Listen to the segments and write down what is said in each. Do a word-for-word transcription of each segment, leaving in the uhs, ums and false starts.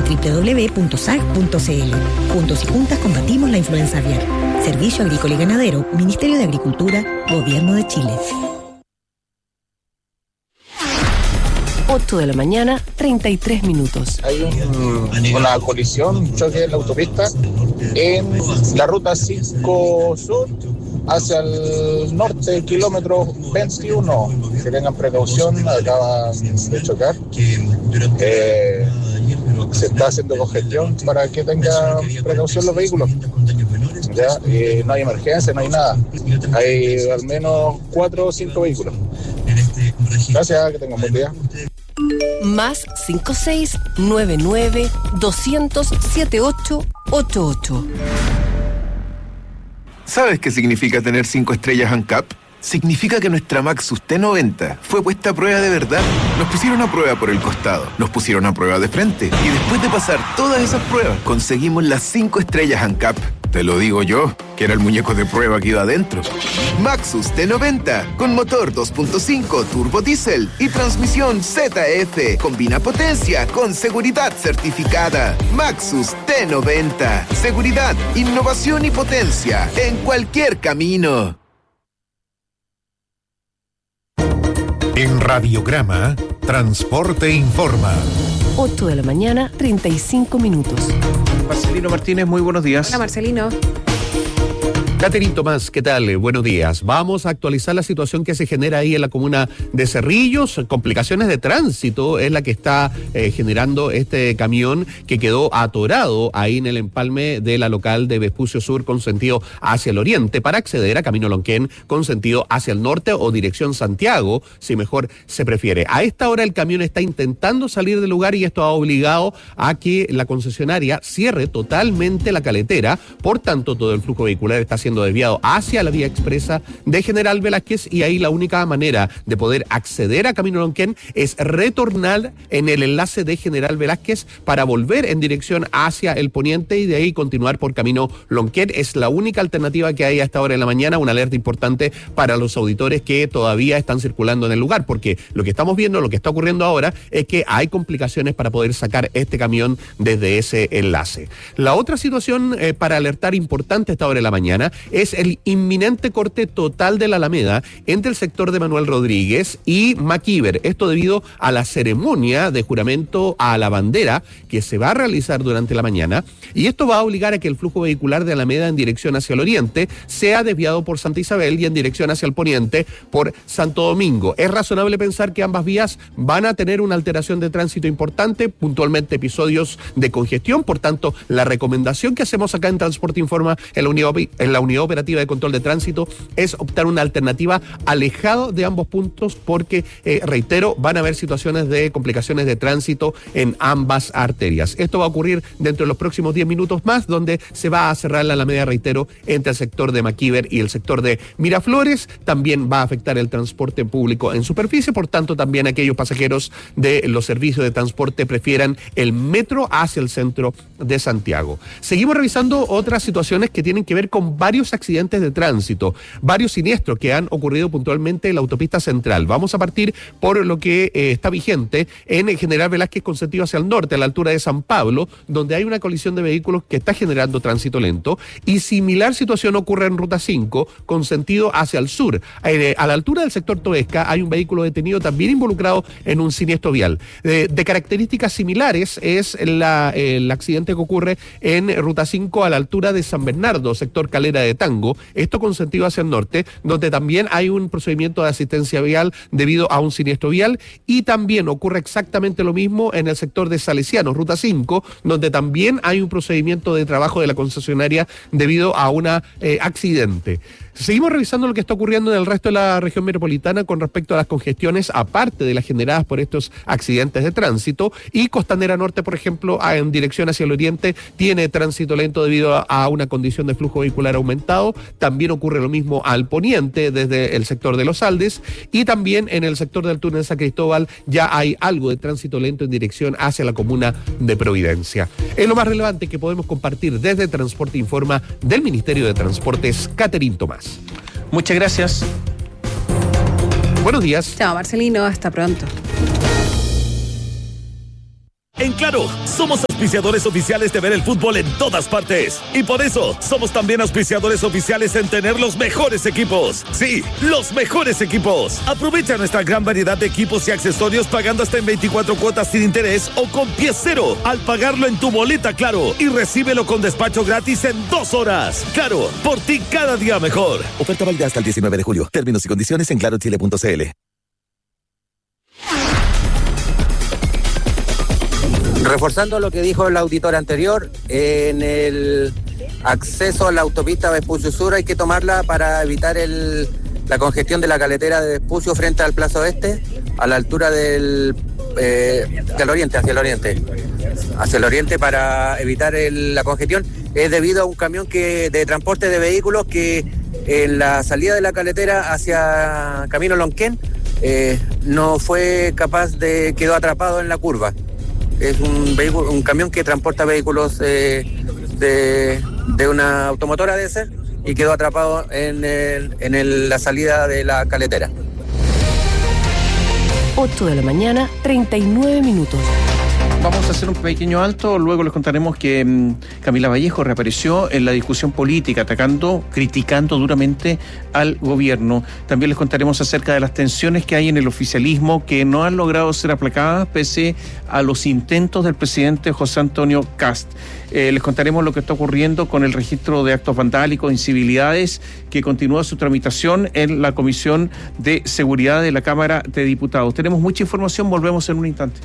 doble u doble u doble u punto s a c punto c l. Juntos y juntas combatimos la influenza aviar. Servicio Agrícola y Ganadero, Ministerio de Agricultura, Gobierno de Chile. ocho de la mañana, treinta y tres minutos. Hay un, una colisión, un choque en la autopista en la ruta cinco Sur hacia el norte, kilómetro veintiuno. Que tengan precaución, acaban de chocar. Eh, se está haciendo congestión para que tengan precaución los vehículos. Ya, eh, no hay emergencia, no hay nada. Hay al menos cuatro o cinco vehículos. Gracias, que tengan buen día. Más cinco seis nueve nueve dos cero cero siete ocho ocho ocho. ¿Sabes qué significa tener cinco estrellas ANCAP? Significa que nuestra Maxus T noventa fue puesta a prueba de verdad. Nos pusieron a prueba por el costado, nos pusieron a prueba de frente y después de pasar todas esas pruebas conseguimos las cinco estrellas ANCAP. Te lo digo yo, que era el muñeco de prueba que iba adentro. Maxus T noventa, con motor dos punto cinco turbo diésel y transmisión Z F. Combina potencia con seguridad certificada. Maxus T noventa. Seguridad, innovación y potencia en cualquier camino. En Radiograma, Transporte Informa. ocho de la mañana, treinta y cinco minutos. Marcelino Martínez, muy buenos días. Hola, Marcelino. Catherine Tomás, ¿qué tal? Buenos días. Vamos a actualizar la situación que se genera ahí en la comuna de Cerrillos. Complicaciones de tránsito es la que está eh, generando este camión que quedó atorado ahí en el empalme de la local de Vespucio Sur con sentido hacia el oriente para acceder a Camino Lonquén con sentido hacia el norte o dirección Santiago, si mejor se prefiere. A esta hora el camión está intentando salir del lugar y esto ha obligado a que la concesionaria cierre totalmente la caletera. Por tanto, todo el flujo vehicular está siendo desviado hacia la vía expresa de General Velázquez y ahí la única manera de poder acceder a Camino Lonquén es retornar en el enlace de General Velázquez para volver en dirección hacia el poniente y de ahí continuar por Camino Lonquén. Es la única alternativa que hay a esta hora de la mañana, una alerta importante para los auditores que todavía están circulando en el lugar, porque lo que estamos viendo, lo que está ocurriendo ahora es que hay complicaciones para poder sacar este camión desde ese enlace. La otra situación eh, para alertar importante a esta hora de la mañana es el inminente corte total de la Alameda entre el sector de Manuel Rodríguez y Macíver. Esto debido a la ceremonia de juramento a la bandera que se va a realizar durante la mañana y esto va a obligar a que el flujo vehicular de Alameda en dirección hacia el oriente sea desviado por Santa Isabel y en dirección hacia el poniente por Santo Domingo. Es razonable pensar que ambas vías van a tener una alteración de tránsito importante, puntualmente episodios de congestión. Por tanto, la recomendación que hacemos acá en Transporte Informa en la unidad, en la unidad operativa de control de tránsito es optar una alternativa alejado de ambos puntos porque, eh, reitero, van a haber situaciones de complicaciones de tránsito en ambas arterias. Esto va a ocurrir dentro de los próximos diez minutos más, donde se va a cerrar la Alameda, reitero, entre el sector de Macíver y el sector de Miraflores. También va a afectar el transporte público en superficie, por tanto también aquellos pasajeros de los servicios de transporte prefieran el metro hacia el centro de Santiago. Seguimos revisando otras situaciones que tienen que ver con varios accidentes de tránsito, varios siniestros que han ocurrido puntualmente en la autopista central. Vamos a partir por lo que eh, está vigente en General Velázquez con sentido hacia el norte, a la altura de San Pablo, donde hay una colisión de vehículos que está generando tránsito lento, y similar situación ocurre en Ruta cinco con sentido hacia el sur. Eh, a la altura del sector Toesca hay un vehículo detenido también involucrado en un siniestro vial. Eh, de características similares es la, eh, el accidente que ocurre en Ruta cinco a la altura de San Bernardo, sector Calera de Tango, esto con sentido hacia el norte, donde también hay un procedimiento de asistencia vial debido a un siniestro vial, y también ocurre exactamente lo mismo en el sector de Salesianos, Ruta cinco, donde también hay un procedimiento de trabajo de la concesionaria debido a un eh, accidente. Seguimos revisando lo que está ocurriendo en el resto de la región metropolitana con respecto a las congestiones, aparte de las generadas por estos accidentes de tránsito, y Costanera Norte, por ejemplo, en dirección hacia el oriente, tiene tránsito lento debido a, a una condición de flujo vehicular aumentado. También ocurre lo mismo al poniente desde el sector de Los Aldes, y también en el sector del túnel San Cristóbal ya hay algo de tránsito lento en dirección hacia la comuna de Providencia. Es lo más relevante que podemos compartir desde Transporte Informa del Ministerio de Transportes. Catherine Tomás. Muchas gracias. Buenos días. Chao, Marcelino. Hasta pronto. En Claro, somos auspiciadores oficiales de ver el fútbol en todas partes. Y por eso, somos también auspiciadores oficiales en tener los mejores equipos. Sí, los mejores equipos. Aprovecha nuestra gran variedad de equipos y accesorios pagando hasta en veinticuatro cuotas sin interés o con pie cero al pagarlo en tu boleta Claro. Y recíbelo con despacho gratis en dos horas. Claro, por ti cada día mejor. Oferta válida hasta el diecinueve de julio. Términos y condiciones en claro chile punto c l. Reforzando lo que dijo el auditor anterior, en el acceso a la autopista Vespucio Sur hay que tomarla para evitar el, la congestión de la caletera de Vespucio frente al Plaza Oeste, a la altura del, eh, del oriente, hacia el oriente, hacia el oriente para evitar el, la congestión. Es debido a un camión que de transporte de vehículos que en la salida de la caletera hacia Camino Lonquén eh, no fue capaz de, quedó atrapado en la curva. Es un vehículo, un camión que transporta vehículos eh, de, de una automotora de ser y quedó atrapado en, el, en el, la salida de la caletera. ocho de la mañana, treinta y nueve minutos. Vamos a hacer un pequeño alto, luego les contaremos que um, Camila Vallejo reapareció en la discusión política, atacando, criticando duramente al gobierno. También les contaremos acerca de las tensiones que hay en el oficialismo que no han logrado ser aplacadas pese a los intentos del presidente José Antonio Kast. Eh, les contaremos lo que está ocurriendo con el registro de actos vandálicos, incivilidades, que continúa su tramitación en la Comisión de Seguridad de la Cámara de Diputados. Tenemos mucha información, volvemos en un instante.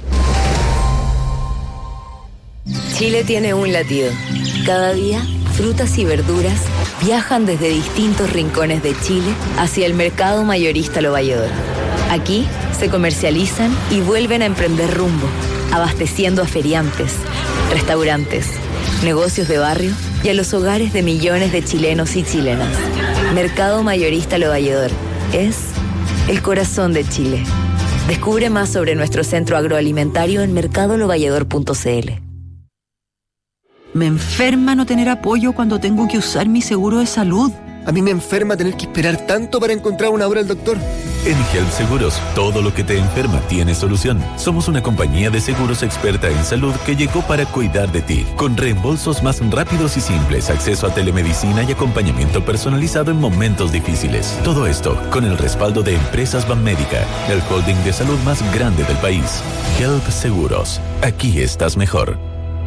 Chile tiene un latido. Cada día, frutas y verduras viajan desde distintos rincones de Chile hacia el mercado mayorista Lo Valledor. Aquí se comercializan y vuelven a emprender rumbo, abasteciendo a feriantes, restaurantes, negocios de barrio y a los hogares de millones de chilenos y chilenas. Mercado mayorista Lo Valledor es el corazón de Chile. Descubre más sobre nuestro centro agroalimentario en mercado lo valledor punto c l. Me enferma no tener apoyo cuando tengo que usar mi seguro de salud. A mí me enferma tener que esperar tanto para encontrar una hora al doctor. En Help Seguros, todo lo que te enferma tiene solución. Somos una compañía de seguros experta en salud que llegó para cuidar de ti, con reembolsos más rápidos y simples, acceso a telemedicina y acompañamiento personalizado en momentos difíciles. Todo esto con el respaldo de Empresas Banmédica, el holding de salud más grande del país. Help Seguros, aquí estás mejor.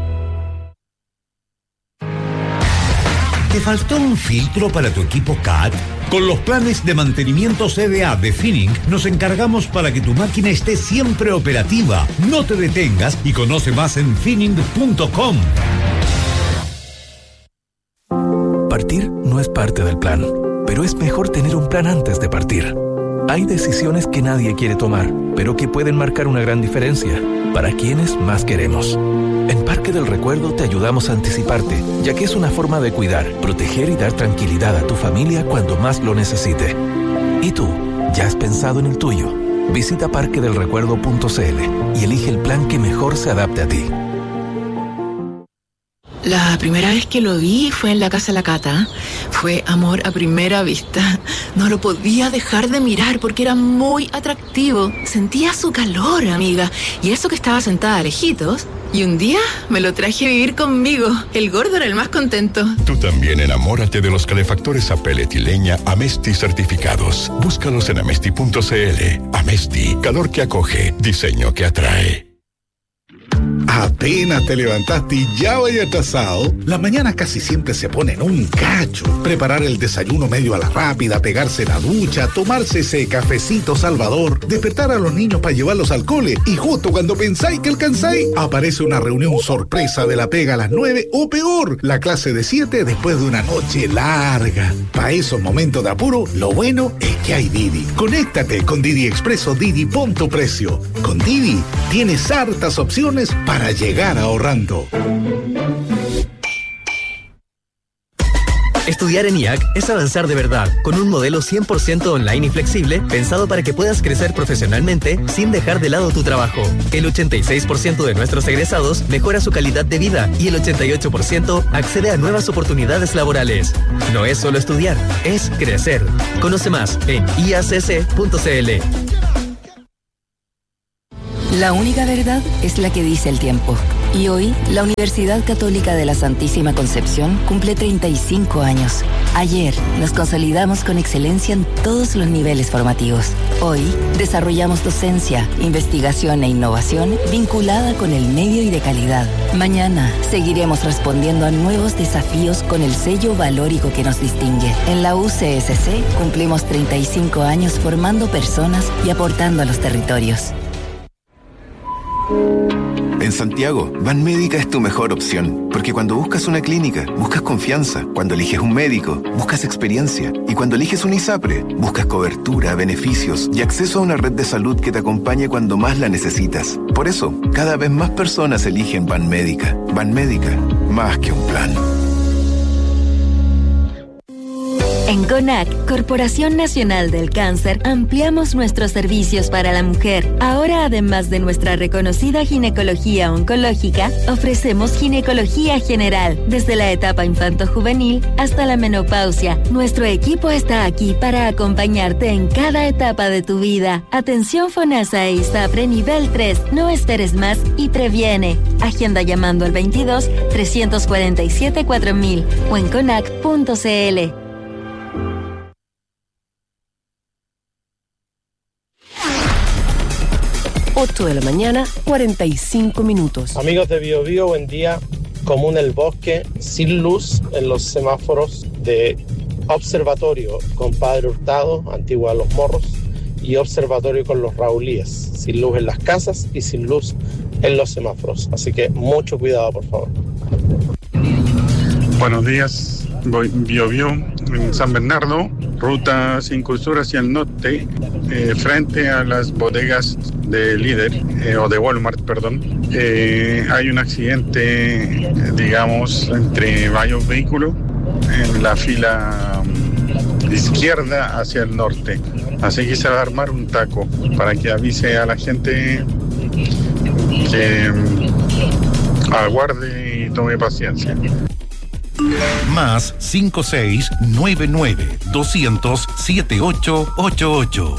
¿Te faltó un filtro para tu equipo C A T? Con los planes de mantenimiento C D A de Finning nos encargamos para que tu máquina esté siempre operativa. No te detengas y conoce más en finning punto com. Partir no es parte del plan, pero es mejor tener un plan antes de partir. Hay decisiones que nadie quiere tomar, pero que pueden marcar una gran diferencia para quienes más queremos. En Parque del Recuerdo te ayudamos a anticiparte, ya que es una forma de cuidar, proteger y dar tranquilidad a tu familia cuando más lo necesite. ¿Y tú? ¿Ya has pensado en el tuyo? Visita parque del recuerdo punto c l y elige el plan que mejor se adapte a ti. La primera vez que lo vi fue en la casa de la Cata. Fue amor a primera vista. No lo podía dejar de mirar porque era muy atractivo. Sentía su calor, amiga. Y eso que estaba sentada lejitos. Y un día me lo traje a vivir conmigo. El gordo era el más contento. Tú también enamórate de los calefactores a pellet y leña Amesti certificados. Búscalos en amesti punto c l. Amesti, calor que acoge, diseño que atrae. Apenas te levantaste y ya vaya atrasado. Las mañanas casi siempre se ponen un cacho. Preparar el desayuno medio a la rápida, pegarse la ducha, tomarse ese cafecito salvador, despertar a los niños para llevarlos al cole y justo cuando pensáis que alcanzáis, aparece una reunión sorpresa de la pega a las nueve o peor, la clase de siete después de una noche larga. Para esos momentos de apuro, lo bueno es que hay Didi. Conéctate con Didi Expreso Didi Punto Precio. Con Didi tienes hartas opciones para llegar ahorrando. Estudiar en I A C es avanzar de verdad, con un modelo cien por ciento online y flexible, pensado para que puedas crecer profesionalmente sin dejar de lado tu trabajo. El ochenta y seis por ciento de nuestros egresados mejora su calidad de vida y el ochenta y ocho por ciento accede a nuevas oportunidades laborales. No es solo estudiar, es crecer. Conoce más en i a c c punto c l. La única verdad es la que dice el tiempo. Y hoy, la Universidad Católica de la Santísima Concepción cumple treinta y cinco años. Ayer, nos consolidamos con excelencia en todos los niveles formativos. Hoy, desarrollamos docencia, investigación e innovación vinculada con el medio y de calidad. Mañana, seguiremos respondiendo a nuevos desafíos con el sello valórico que nos distingue. En la U C S C cumplimos treinta y cinco años formando personas y aportando a los territorios. En Santiago, Banmédica es tu mejor opción, porque cuando buscas una clínica, buscas confianza, cuando eliges un médico, buscas experiencia, y cuando eliges un ISAPRE, buscas cobertura, beneficios y acceso a una red de salud que te acompañe cuando más la necesitas. Por eso, cada vez más personas eligen Banmédica. Banmédica, más que un plan. En CONAC, Corporación Nacional del Cáncer, ampliamos nuestros servicios para la mujer. Ahora, además de nuestra reconocida ginecología oncológica, ofrecemos ginecología general, desde la etapa infanto-juvenil hasta la menopausia. Nuestro equipo está aquí para acompañarte en cada etapa de tu vida. Atención FONASA e ISAPRE nivel tres. No esperes más y previene. Agenda llamando al veintidós, trescientos cuarenta y siete, cuatro mil o en conac punto c l. ocho de la mañana, cuarenta y cinco minutos. Amigos de Bio Bio, buen día. Común el bosque, sin luz en los semáforos de Observatorio con Padre Hurtado, Antigua Los Morros, y Observatorio con los Raulíes. Sin luz en las casas y sin luz en los semáforos. Así que mucho cuidado, por favor. Buenos días. Voy Bio Bio en San Bernardo, ruta cinco Sur hacia el norte, eh, frente a las bodegas de Líder, eh, o de Walmart, perdón. Eh, hay un accidente, eh, digamos, entre varios vehículos en la fila um, izquierda hacia el norte. Así que se va a armar un taco para que avise a la gente que um, aguarde y tome paciencia. Más cinco seis nueve nueve dos cero cero siete ocho ocho ocho.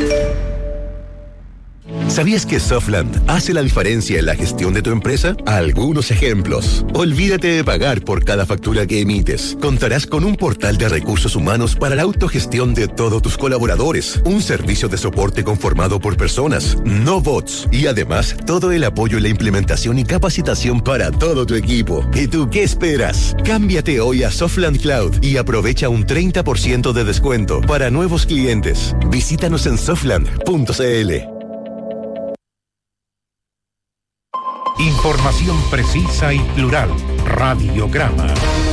¿Sabías que Softland hace la diferencia en la gestión de tu empresa? Algunos ejemplos. Olvídate de pagar por cada factura que emites. Contarás con un portal de recursos humanos para la autogestión de todos tus colaboradores. Un servicio de soporte conformado por personas, no bots. Y además, todo el apoyo en la implementación y capacitación para todo tu equipo. ¿Y tú qué esperas? Cámbiate hoy a Softland Cloud y aprovecha un treinta por ciento de descuento para nuevos clientes. Visítanos en softland punto c l. Información precisa y plural. Radiograma.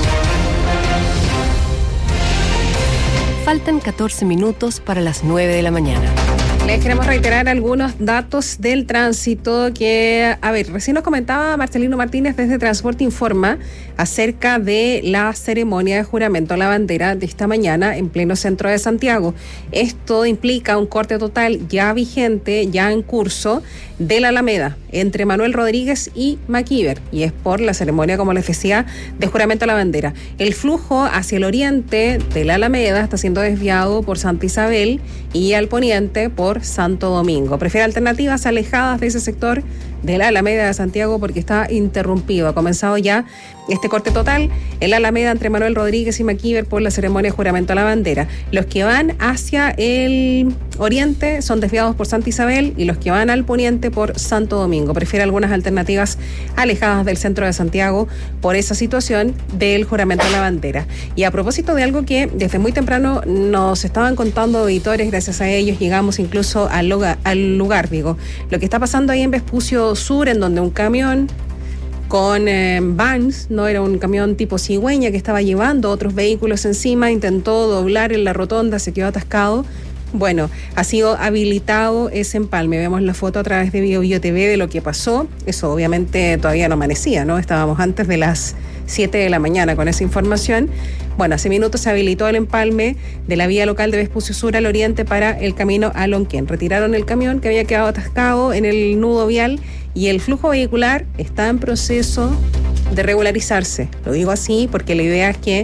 Faltan catorce minutos para las nueve de la mañana. Les queremos reiterar algunos datos del tránsito que, a ver, recién nos comentaba Marcelino Martínez desde Transporte Informa acerca de la ceremonia de juramento a la bandera de esta mañana en pleno centro de Santiago. Esto implica un corte total ya vigente, ya en curso, de la Alameda entre Manuel Rodríguez y Macíver, y es por la ceremonia, como les decía, de juramento a la bandera. El flujo hacia el oriente de la Alameda está siendo desviado por Santa Isabel y al poniente por Santo Domingo. Prefiere alternativas alejadas de ese sector de la Alameda de Santiago porque está interrumpido. Ha comenzado ya este corte total en la Alameda entre Manuel Rodríguez y Macíver por la ceremonia de juramento a la bandera. Los que van hacia el oriente son desviados por Santa Isabel y los que van al poniente por Santo Domingo. Prefiere algunas alternativas alejadas del centro de Santiago por esa situación del juramento a la bandera. Y a propósito de algo que desde muy temprano nos estaban contando auditores, gracias a ellos llegamos incluso al lugar, al lugar digo, lo que está pasando ahí en Vespucio Sur, en donde un camión con eh, vans, no era un camión tipo cigüeña que estaba llevando otros vehículos encima, intentó doblar en la rotonda, se quedó atascado. Bueno, ha sido habilitado ese empalme. Vemos la foto a través de Bio Bio T V de lo que pasó. Eso obviamente todavía no amanecía, ¿no? Estábamos antes de las siete de la mañana con esa información. Bueno, hace minutos se habilitó el empalme de la vía local de Vespucio Sur al oriente para el camino a Lonquén. Retiraron el camión que había quedado atascado en el nudo vial y el flujo vehicular está en proceso de regularizarse. Lo digo así porque la idea es que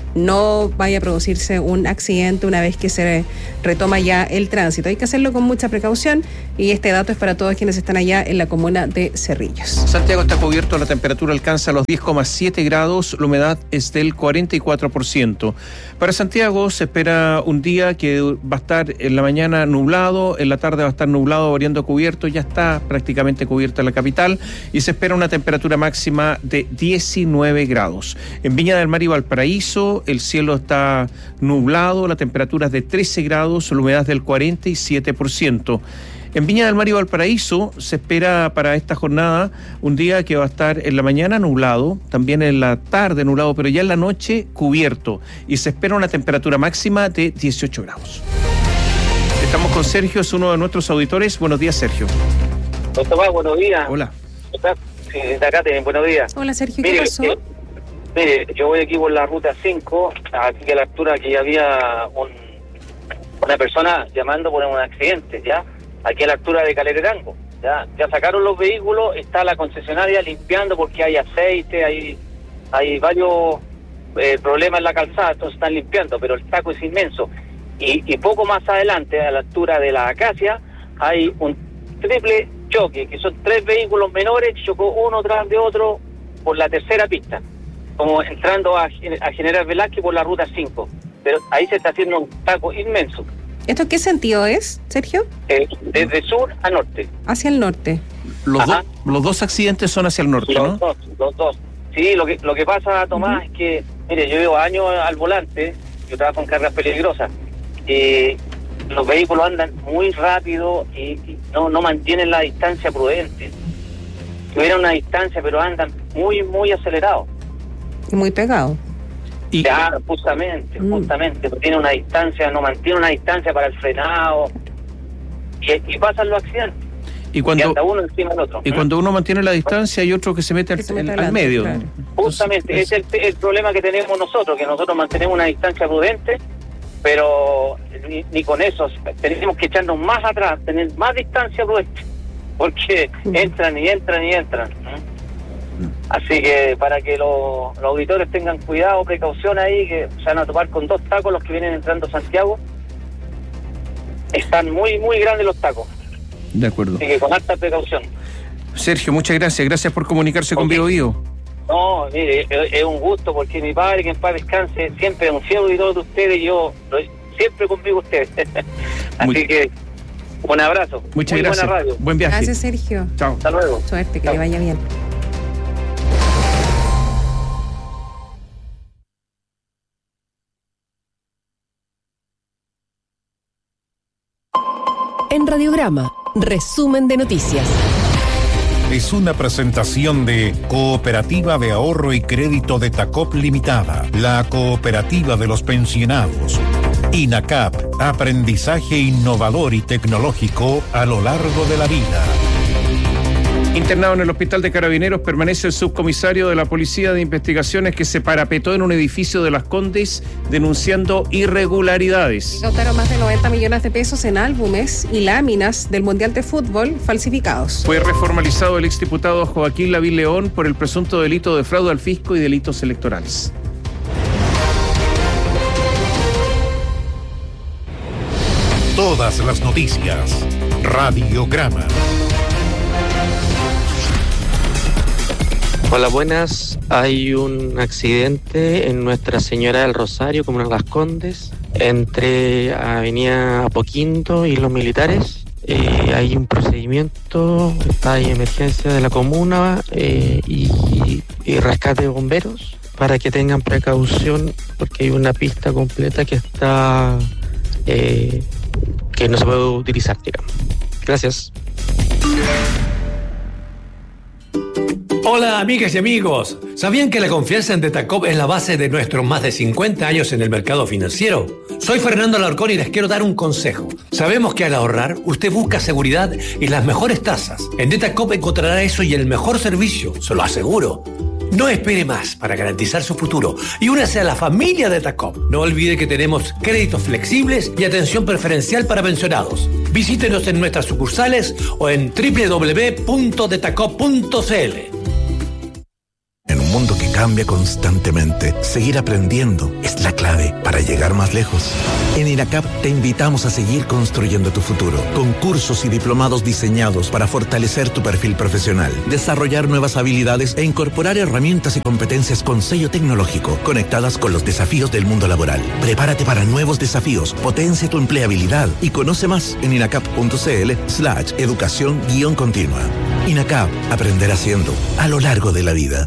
no vaya a producirse un accidente una vez que se retoma ya el tránsito. Hay que hacerlo con mucha precaución y este dato es para todos quienes están allá en la comuna de Cerrillos. Santiago está cubierto, la temperatura alcanza los diez coma siete grados, la humedad es del cuarenta y cuatro por ciento. Para Santiago se espera un día que va a estar en la mañana nublado, en la tarde va a estar nublado, variando cubierto, ya está prácticamente cubierta la capital y se espera una temperatura máxima de diecinueve grados. En Viña del Mar y Valparaíso el cielo está nublado, la temperatura es de trece grados, la humedad es del cuarenta y siete por ciento. En Viña del Mar y Valparaíso se espera para esta jornada un día que va a estar en la mañana nublado, también en la tarde nublado, pero ya en la noche cubierto y se espera una temperatura máxima de dieciocho grados. Estamos con Sergio, es uno de nuestros auditores. Buenos días, Sergio. Don Tomás, buenos días. Hola. Sí, de acá también, buenos días. Hola, Sergio, mire, ¿qué pasó? Eh, mire, yo voy aquí por la ruta cinco, aquí a la altura que había un, una persona llamando por un accidente, ¿ya? Aquí a la altura de Calererango, ¿ya? Ya sacaron los vehículos, está la concesionaria limpiando porque hay aceite, hay, hay varios eh, problemas en la calzada, entonces están limpiando, pero el taco es inmenso. Y, y poco más adelante, a la altura de la Acacia, hay un triple choque, que son tres vehículos menores, chocó uno tras de otro por la tercera pista, como entrando a, a General Velázquez por la ruta cinco. Pero ahí se está haciendo un taco inmenso. ¿Esto qué sentido es, Sergio? Eh, desde sur a norte. Hacia el norte. Los, do, los dos accidentes son hacia el norte, los ¿no? Dos, los dos. Sí, lo que, lo que pasa, Tomás, uh-huh. es que, mire, yo llevo años al volante, yo trabajo en cargas peligrosas, y los vehículos andan muy rápido y, y no, no mantienen la distancia prudente. Tuvieron una distancia, pero andan muy, muy acelerados. Y muy pegados. Y ya, justamente, mm. justamente, no tiene una distancia, no mantiene una distancia para el frenado y, y pasan los accidentes. Y cuando y hasta uno encima del otro. Y ¿eh? Cuando uno mantiene la distancia hay otro que se mete, que al, se mete al, al medio. Claro. Justamente, Entonces, ese es el, el problema que tenemos nosotros, que nosotros mantenemos una distancia prudente, pero ni, ni con eso, tenemos que echarnos más atrás, tener más distancia prudente, porque mm. entran y entran y entran. ¿eh? Así que para que los, los auditores tengan cuidado, precaución ahí, que se van a topar con dos tacos los que vienen entrando a Santiago. Están muy, muy grandes los tacos. De acuerdo. Así que con alta precaución. Sergio, muchas gracias. Gracias por comunicarse okay. con Bio Bio. No, mire, es, es un gusto porque mi padre, que en paz descanse, siempre es un fiel auditor de ustedes y yo siempre conmigo ustedes. Así muy... que un abrazo. Muchas muy gracias. Buena radio. Buen viaje. Gracias, Sergio. Chao. Hasta luego. Suerte, que Chao. le vaya bien. En Radiograma, resumen de noticias. Es una presentación de Cooperativa de Ahorro y Crédito de Tacop Limitada, la cooperativa de los pensionados. INACAP, aprendizaje innovador y tecnológico a lo largo de la vida. Internado en el Hospital de Carabineros permanece el subcomisario de la Policía de Investigaciones que se parapetó en un edificio de Las Condes denunciando irregularidades. Incautaron más de noventa millones de pesos en álbumes y láminas del Mundial de Fútbol falsificados. Fue reformalizado el exdiputado Joaquín Lavín León por el presunto delito de fraude al fisco y delitos electorales. Todas las noticias. Radiograma. Hola, buenas. Hay un accidente en Nuestra Señora del Rosario, Comuna de Las Condes, entre Avenida Apoquindo y Los Militares. Eh, hay un procedimiento, está ahí emergencia de la comuna eh, y, y rescate de bomberos para que tengan precaución porque hay una pista completa que está eh, que no se puede utilizar, digamos. Gracias. Hola amigas y amigos, ¿sabían que la confianza en Detacop es la base de nuestros más de cincuenta años en el mercado financiero? Soy Fernando Alarcón y les quiero dar un consejo. Sabemos que al ahorrar, usted busca seguridad y las mejores tasas. En Detacop encontrará eso y el mejor servicio, se lo aseguro. No espere más para garantizar su futuro y únase a la familia Detacop. No olvide que tenemos créditos flexibles y atención preferencial para pensionados. Visítenos en nuestras sucursales o en doble u doble u doble u punto detacop punto c l. En un un mundo que cambia constantemente, seguir aprendiendo es la clave para llegar más lejos. En INACAP te invitamos a seguir construyendo tu futuro, con cursos y diplomados diseñados para fortalecer tu perfil profesional, desarrollar nuevas habilidades e incorporar herramientas y competencias con sello tecnológico, conectadas con los desafíos del mundo laboral. Prepárate para nuevos desafíos, potencia tu empleabilidad y conoce más en inacap.cl slash educación guión continua. INACAP, aprender haciendo a lo largo de la vida.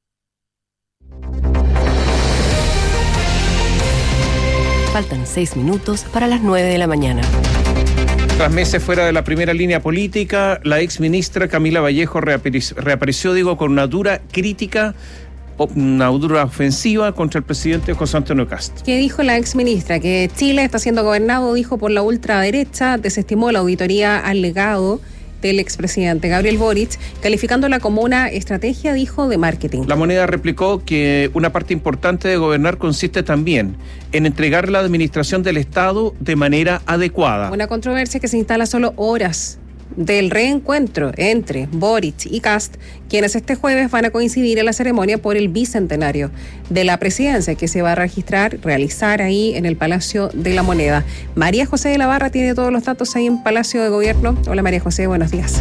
Faltan seis minutos para las nueve de la mañana. Tras meses fuera de la primera línea política, la ex ministra Camila Vallejo reapareció, reapareció digo, con una dura crítica, una dura ofensiva contra el presidente José Antonio Kast. ¿Qué dijo la ex ministra? Que Chile está siendo gobernado, dijo, por la ultraderecha, desestimó la auditoría al legado del expresidente Gabriel Boric, calificándola como una estrategia, dijo, de marketing. La Moneda replicó que una parte importante de gobernar consiste también en entregar la administración del Estado de manera adecuada. Una controversia que se instala solo horas del reencuentro entre Boric y Kast, quienes este jueves van a coincidir en la ceremonia por el bicentenario de la presidencia que se va a registrar, realizar ahí en el Palacio de la Moneda. María José de la Barra tiene todos los datos ahí en Palacio de Gobierno. Hola María José, buenos días.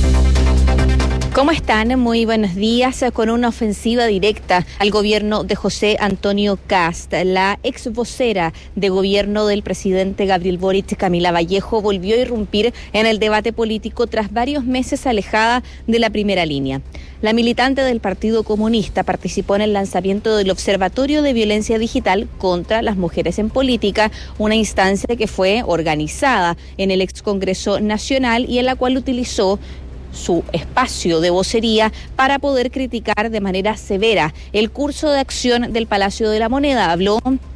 ¿Cómo están? Muy buenos días. Con una ofensiva directa al gobierno de José Antonio Kast, la ex vocera de gobierno del presidente Gabriel Boric, Camila Vallejo, volvió a irrumpir en el debate político tras varios meses alejada de la primera línea. La militante del Partido Comunista participó en el lanzamiento del Observatorio de Violencia Digital contra las Mujeres en Política, una instancia que fue organizada en el ex Congreso Nacional y en la cual utilizó su espacio de vocería para poder criticar de manera severa el curso de acción del Palacio de la Moneda. Habló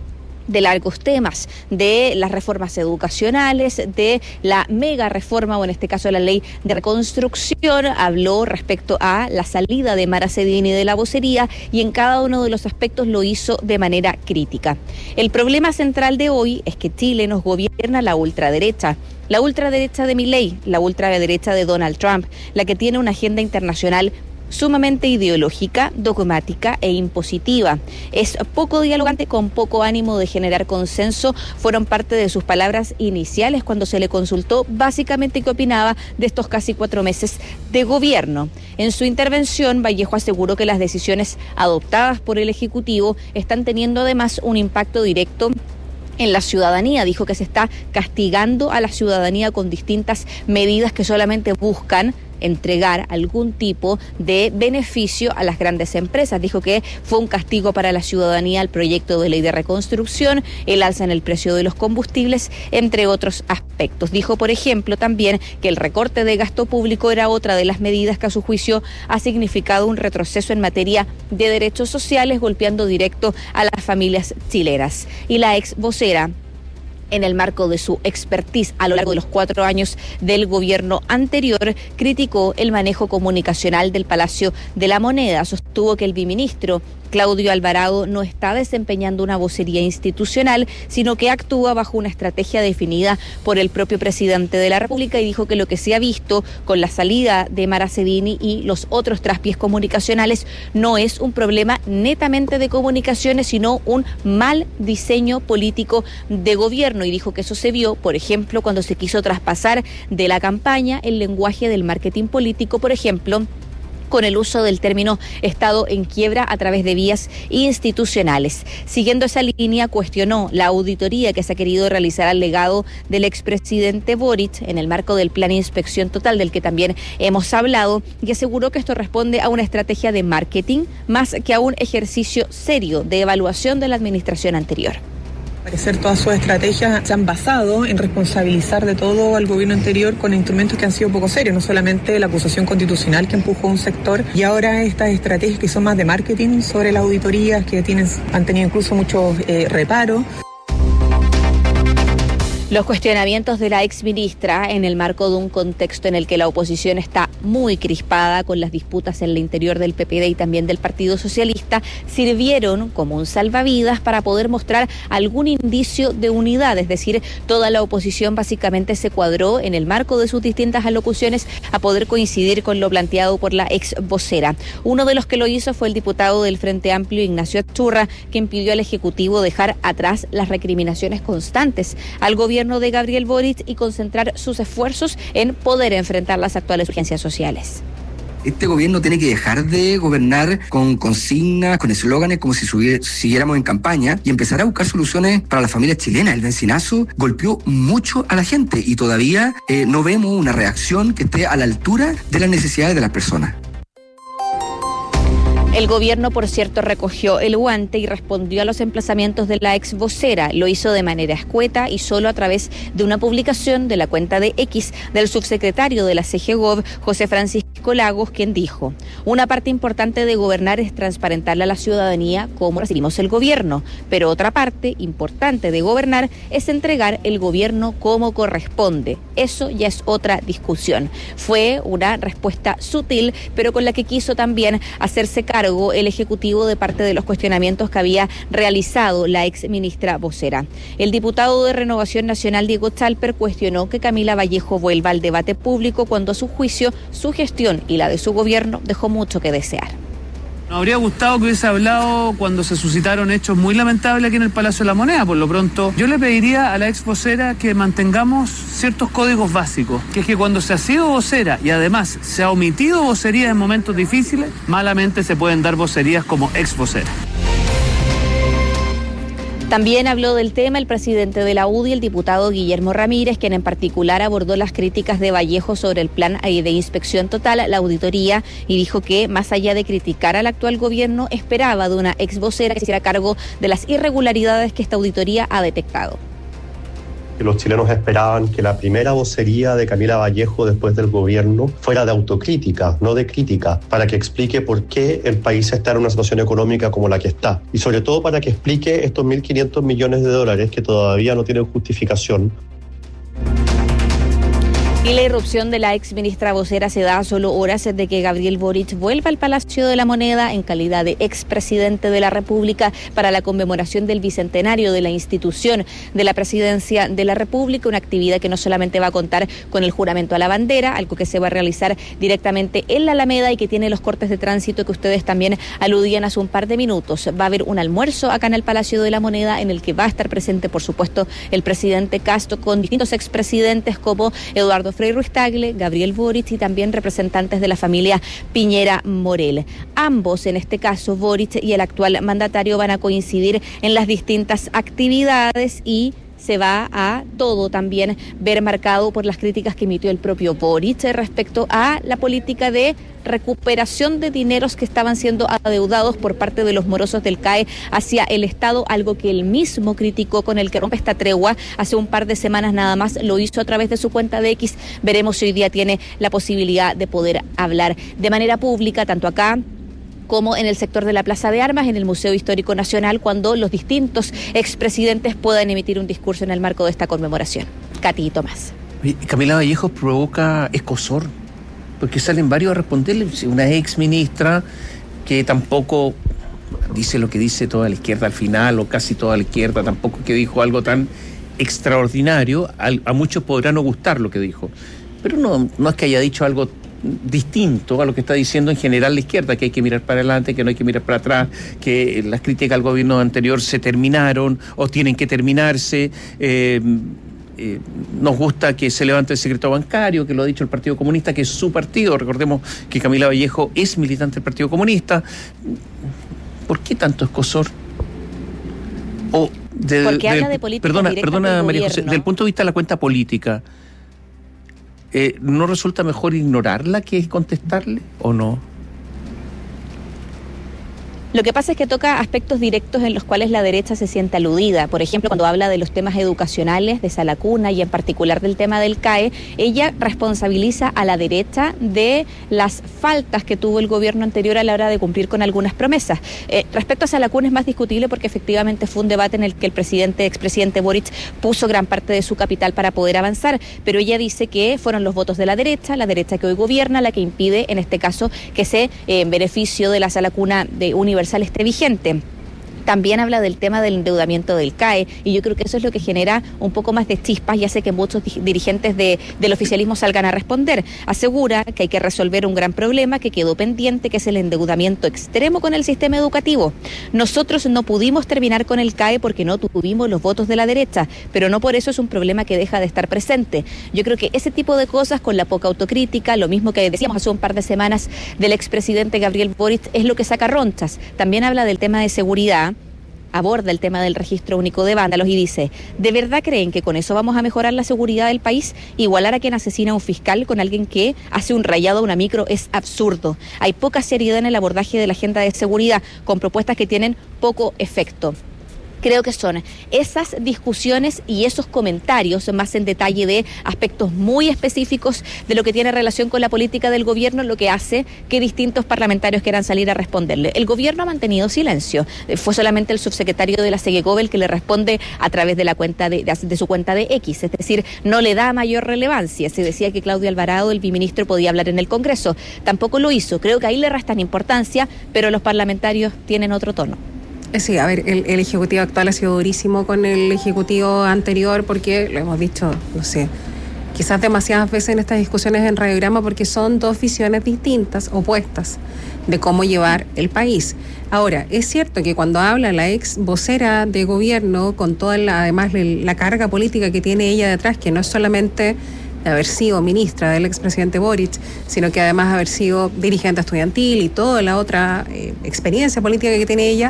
de largos temas, de las reformas educacionales, de la mega reforma, o en este caso la ley de reconstrucción. Habló respecto a la salida de Mara Cedini de la vocería y en cada uno de los aspectos lo hizo de manera crítica. El problema central de hoy es que Chile nos gobierna la ultraderecha. La ultraderecha de Milei, la ultraderecha de Donald Trump, la que tiene una agenda internacional sumamente ideológica, dogmática e impositiva. Es poco dialogante, con poco ánimo de generar consenso, fueron parte de sus palabras iniciales cuando se le consultó básicamente qué opinaba de estos casi cuatro meses de gobierno. En su intervención, Vallejo aseguró que las decisiones adoptadas por el Ejecutivo están teniendo además un impacto directo en la ciudadanía. Dijo que se está castigando a la ciudadanía con distintas medidas que solamente buscan entregar algún tipo de beneficio a las grandes empresas. Dijo que fue un castigo para la ciudadanía el proyecto de ley de reconstrucción, el alza en el precio de los combustibles, entre otros aspectos. Dijo, por ejemplo, también que el recorte de gasto público era otra de las medidas que a su juicio ha significado un retroceso en materia de derechos sociales, golpeando directo a las familias chilenas. Y la ex vocera, en el marco de su expertise a lo largo de los cuatro años del gobierno anterior, criticó el manejo comunicacional del Palacio de la Moneda. Sostuvo que el viceministro Claudio Alvarado no está desempeñando una vocería institucional, sino que actúa bajo una estrategia definida por el propio presidente de la República, y dijo que lo que se ha visto con la salida de Mara Cedini y los otros traspiés comunicacionales no es un problema netamente de comunicaciones, sino un mal diseño político de gobierno, y dijo que eso se vio, por ejemplo, cuando se quiso traspasar de la campaña el lenguaje del marketing político, por ejemplo, con el uso del término Estado en quiebra a través de vías institucionales. Siguiendo esa línea, cuestionó la auditoría que se ha querido realizar al legado del expresidente Boric en el marco del plan de inspección total, del que también hemos hablado, y aseguró que esto responde a una estrategia de marketing más que a un ejercicio serio de evaluación de la administración anterior. Al parecer todas sus estrategias se han basado en responsabilizar de todo al gobierno anterior con instrumentos que han sido poco serios, no solamente la acusación constitucional que empujó un sector, y ahora estas estrategias que son más de marketing sobre las auditorías, que tienen, han tenido incluso muchos eh, reparos. Los cuestionamientos de la exministra en el marco de un contexto en el que la oposición está muy crispada con las disputas en el interior del P P D y también del Partido Socialista sirvieron como un salvavidas para poder mostrar algún indicio de unidad, es decir, toda la oposición básicamente se cuadró en el marco de sus distintas alocuciones a poder coincidir con lo planteado por la ex vocera. Uno de los que lo hizo fue el diputado del Frente Amplio, Ignacio Achurra, quien pidió al Ejecutivo dejar atrás las recriminaciones constantes al gobierno de Gabriel Boric y concentrar sus esfuerzos en poder enfrentar las actuales urgencias sociales. Este gobierno tiene que dejar de gobernar con consignas, con eslóganes, como si siguiéramos en campaña y empezar a buscar soluciones para las familias chilenas. El bencinazo golpeó mucho a la gente y todavía eh, no vemos una reacción que esté a la altura de las necesidades de las personas. El gobierno, por cierto, recogió el guante y respondió a los emplazamientos de la ex vocera. Lo hizo de manera escueta y solo a través de una publicación de la cuenta de X del subsecretario de la C G Gov, José Francisco Lagos, quien dijo: una parte importante de gobernar es transparentarle a la ciudadanía cómo recibimos el gobierno, pero otra parte importante de gobernar es entregar el gobierno como corresponde. Eso ya es otra discusión. Fue una respuesta sutil, pero con la que quiso también hacerse cargo el Ejecutivo de parte de los cuestionamientos que había realizado la ex ministra vocera. El diputado de Renovación Nacional, Diego Chalper, cuestionó que Camila Vallejo vuelva al debate público cuando a su juicio su gestión y la de su gobierno dejó mucho que desear. Nos habría gustado que hubiese hablado cuando se suscitaron hechos muy lamentables aquí en el Palacio de la Moneda. Por lo pronto, yo le pediría a la ex vocera que mantengamos ciertos códigos básicos, que es que cuando se ha sido vocera y además se ha omitido vocerías en momentos difíciles, malamente se pueden dar vocerías como ex vocera. También habló del tema el presidente de la U D I, el diputado Guillermo Ramírez, quien en particular abordó las críticas de Vallejo sobre el plan de inspección total, la auditoría, y dijo que más allá de criticar al actual gobierno, esperaba de una ex vocera que se hiciera cargo de las irregularidades que esta auditoría ha detectado. Los chilenos esperaban que la primera vocería de Camila Vallejo después del gobierno fuera de autocrítica, no de crítica, para que explique por qué el país está en una situación económica como la que está. Y sobre todo para que explique estos mil quinientos millones de dólares que todavía no tienen justificación. Y la irrupción de la ex ministra vocera se da a solo horas de que Gabriel Boric vuelva al Palacio de la Moneda en calidad de expresidente de la República para la conmemoración del bicentenario de la institución de la presidencia de la República, una actividad que no solamente va a contar con el juramento a la bandera, algo que se va a realizar directamente en la Alameda y que tiene los cortes de tránsito que ustedes también aludían hace un par de minutos. Va a haber un almuerzo acá en el Palacio de la Moneda en el que va a estar presente, por supuesto, el presidente Castro con distintos expresidentes como Eduardo Frei Ruiz-Tagle, Gabriel Boric y también representantes de la familia Piñera Morel. Ambos, en este caso Boric y el actual mandatario, van a coincidir en las distintas actividades y se va a todo también ver marcado por las críticas que emitió el propio Boric respecto a la política de recuperación de dineros que estaban siendo adeudados por parte de los morosos del C A E hacia el Estado, algo que él mismo criticó, con el que rompe esta tregua hace un par de semanas nada más, lo hizo a través de su cuenta de X. Veremos si hoy día tiene la posibilidad de poder hablar de manera pública, tanto acá como en el sector de la Plaza de Armas, en el Museo Histórico Nacional, cuando los distintos expresidentes puedan emitir un discurso en el marco de esta conmemoración. Katy y Tomás. Camila Vallejo provoca escozor, porque salen varios a responderle. Una ex ministra que tampoco dice lo que dice toda la izquierda al final, o casi toda la izquierda, tampoco que dijo algo tan extraordinario. A, a muchos podrá no gustar lo que dijo, pero no, no es que haya dicho algo distinto a lo que está diciendo en general la izquierda, que hay que mirar para adelante, que no hay que mirar para atrás, que las críticas al gobierno anterior se terminaron o tienen que terminarse. Eh, eh, nos gusta que se levante el secreto bancario, que lo ha dicho el Partido Comunista, que es su partido. Recordemos que Camila Vallejo es militante del Partido Comunista. ¿Por qué tanto escozor? O de, Porque de, habla de política perdona, directa perdona del María gobierno. José, desde el punto de vista de la cuenta política, Eh, ¿no resulta mejor ignorarla que contestarle o no? Lo que pasa es que toca aspectos directos en los cuales la derecha se siente aludida. Por ejemplo, cuando habla de los temas educacionales de Sala Cuna y en particular del tema del C A E, ella responsabiliza a la derecha de las faltas que tuvo el gobierno anterior a la hora de cumplir con algunas promesas. Eh, respecto a Sala Cuna es más discutible porque efectivamente fue un debate en el que el presidente, expresidente Boric puso gran parte de su capital para poder avanzar, pero ella dice que fueron los votos de la derecha, la derecha que hoy gobierna, la que impide en este caso que se eh, en beneficio de la Sala Cuna de Universal esté vigente. También habla del tema del endeudamiento del C A E y yo creo que eso es lo que genera un poco más de chispas y hace que muchos dirigentes de, del oficialismo salgan a responder. Asegura que hay que resolver un gran problema que quedó pendiente, que es el endeudamiento extremo con el sistema educativo. Nosotros no pudimos terminar con el C A E porque no tuvimos los votos de la derecha, pero no por eso es un problema que deja de estar presente. Yo creo que ese tipo de cosas, con la poca autocrítica, lo mismo que decíamos hace un par de semanas del expresidente Gabriel Boric, es lo que saca ronchas. También habla del tema de seguridad, aborda el tema del registro único de vándalos y dice, ¿de verdad creen que con eso vamos a mejorar la seguridad del país? Igualar a quien asesina a un fiscal con alguien que hace un rayado a una micro es absurdo. Hay poca seriedad en el abordaje de la agenda de seguridad, con propuestas que tienen poco efecto. Creo que son esas discusiones y esos comentarios más en detalle de aspectos muy específicos de lo que tiene relación con la política del gobierno, lo que hace que distintos parlamentarios quieran salir a responderle. El gobierno ha mantenido silencio. Fue solamente el subsecretario de la Segegov el que le responde a través de la cuenta de, de, de su cuenta de X, es decir, no le da mayor relevancia. Se decía que Claudio Alvarado, el biministro, podía hablar en el Congreso. Tampoco lo hizo. Creo que ahí le restan importancia, pero los parlamentarios tienen otro tono. Sí, a ver, el, el Ejecutivo actual ha sido durísimo con el Ejecutivo anterior porque, lo hemos dicho, no sé, quizás demasiadas veces en estas discusiones en Radiograma porque son dos visiones distintas, opuestas, de cómo llevar el país. Ahora, es cierto que cuando habla la ex vocera de gobierno, con toda la, además la carga política que tiene ella detrás, que no es solamente de haber sido ministra del expresidente Boric, sino que además haber sido dirigente estudiantil y toda la otra eh, experiencia política que tiene ella,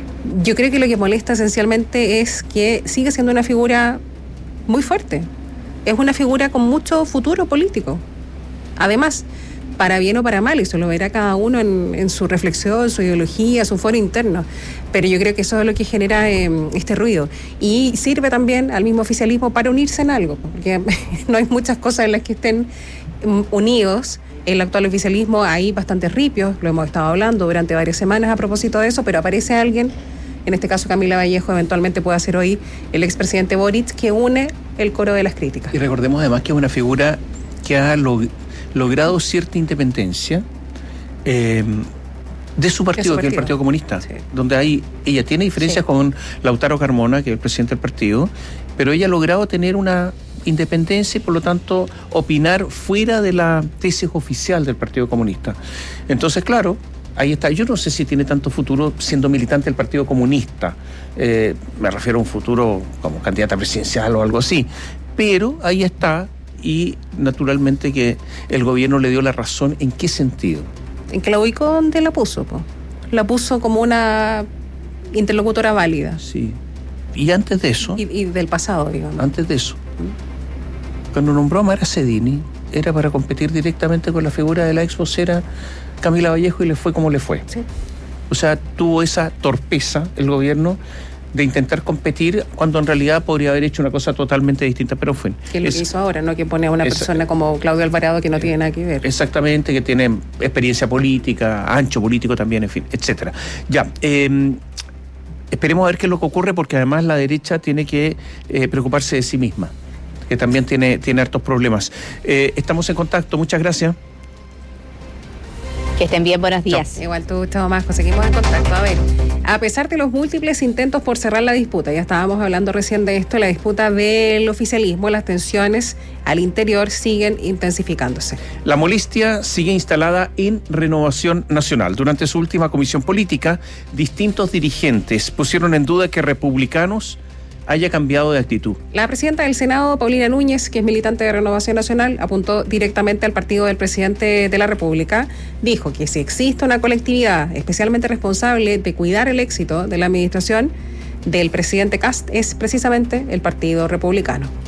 yo creo que lo que molesta esencialmente es que sigue siendo una figura muy fuerte. Es una figura con mucho futuro político. Además, para bien o para mal, eso lo verá cada uno en, en su reflexión, su ideología, su foro interno. Pero yo creo que eso es lo que genera eh, este ruido. Y sirve también al mismo oficialismo para unirse en algo, porque no hay muchas cosas en las que estén unidos. El actual oficialismo, hay bastantes ripios, lo hemos estado hablando durante varias semanas a propósito de eso, pero aparece alguien, en este caso Camila Vallejo, eventualmente puede ser hoy el expresidente Boric, que une el coro de las críticas. Y recordemos además que es una figura que ha log- logrado cierta independencia eh, de su partido, que es el Partido Comunista, sí. Donde hay, ella tiene diferencias sí. con Lautaro Carmona, que es el presidente del partido, pero ella ha logrado tener una independencia y por lo tanto opinar fuera de la tesis oficial del Partido Comunista. Entonces, claro, ahí está. Yo no sé si tiene tanto futuro siendo militante del Partido Comunista, eh, me refiero a un futuro como candidata presidencial o algo así, pero ahí está y naturalmente que el gobierno le dio la razón. ¿En qué sentido? En que la ubicó donde la puso, po. La puso como una interlocutora válida. Sí. Y antes de eso... Y, y del pasado, digamos. Antes de eso, cuando nombró a Mara Cedini, era para competir directamente con la figura de la ex vocera Camila Vallejo y le fue como le fue. Sí. O sea, tuvo esa torpeza el gobierno de intentar competir cuando en realidad podría haber hecho una cosa totalmente distinta, pero fue. Que es lo que hizo ahora, ¿no? Que pone a una esa, persona como Claudio Alvarado que no tiene nada que ver. Exactamente, que tiene experiencia política, ancho político también, en fin, etcétera. Ya, eh, esperemos a ver qué es lo que ocurre, porque además la derecha tiene que eh, preocuparse de sí misma, que también tiene, tiene hartos problemas. Eh, estamos en contacto, muchas gracias. Que estén bien, buenos días. Chau. Igual tú, chao más, seguimos en contacto. A ver, a pesar de los múltiples intentos por cerrar la disputa, ya estábamos hablando recién de esto, la disputa del oficialismo, las tensiones al interior siguen intensificándose. La molestia sigue instalada en Renovación Nacional. Durante su última comisión política, distintos dirigentes pusieron en duda que republicanos haya cambiado de actitud. La presidenta del Senado, Paulina Núñez, que es militante de Renovación Nacional, apuntó directamente al partido del presidente de la República. Dijo que si existe una colectividad especialmente responsable de cuidar el éxito de la administración del presidente Kast, es precisamente el Partido Republicano.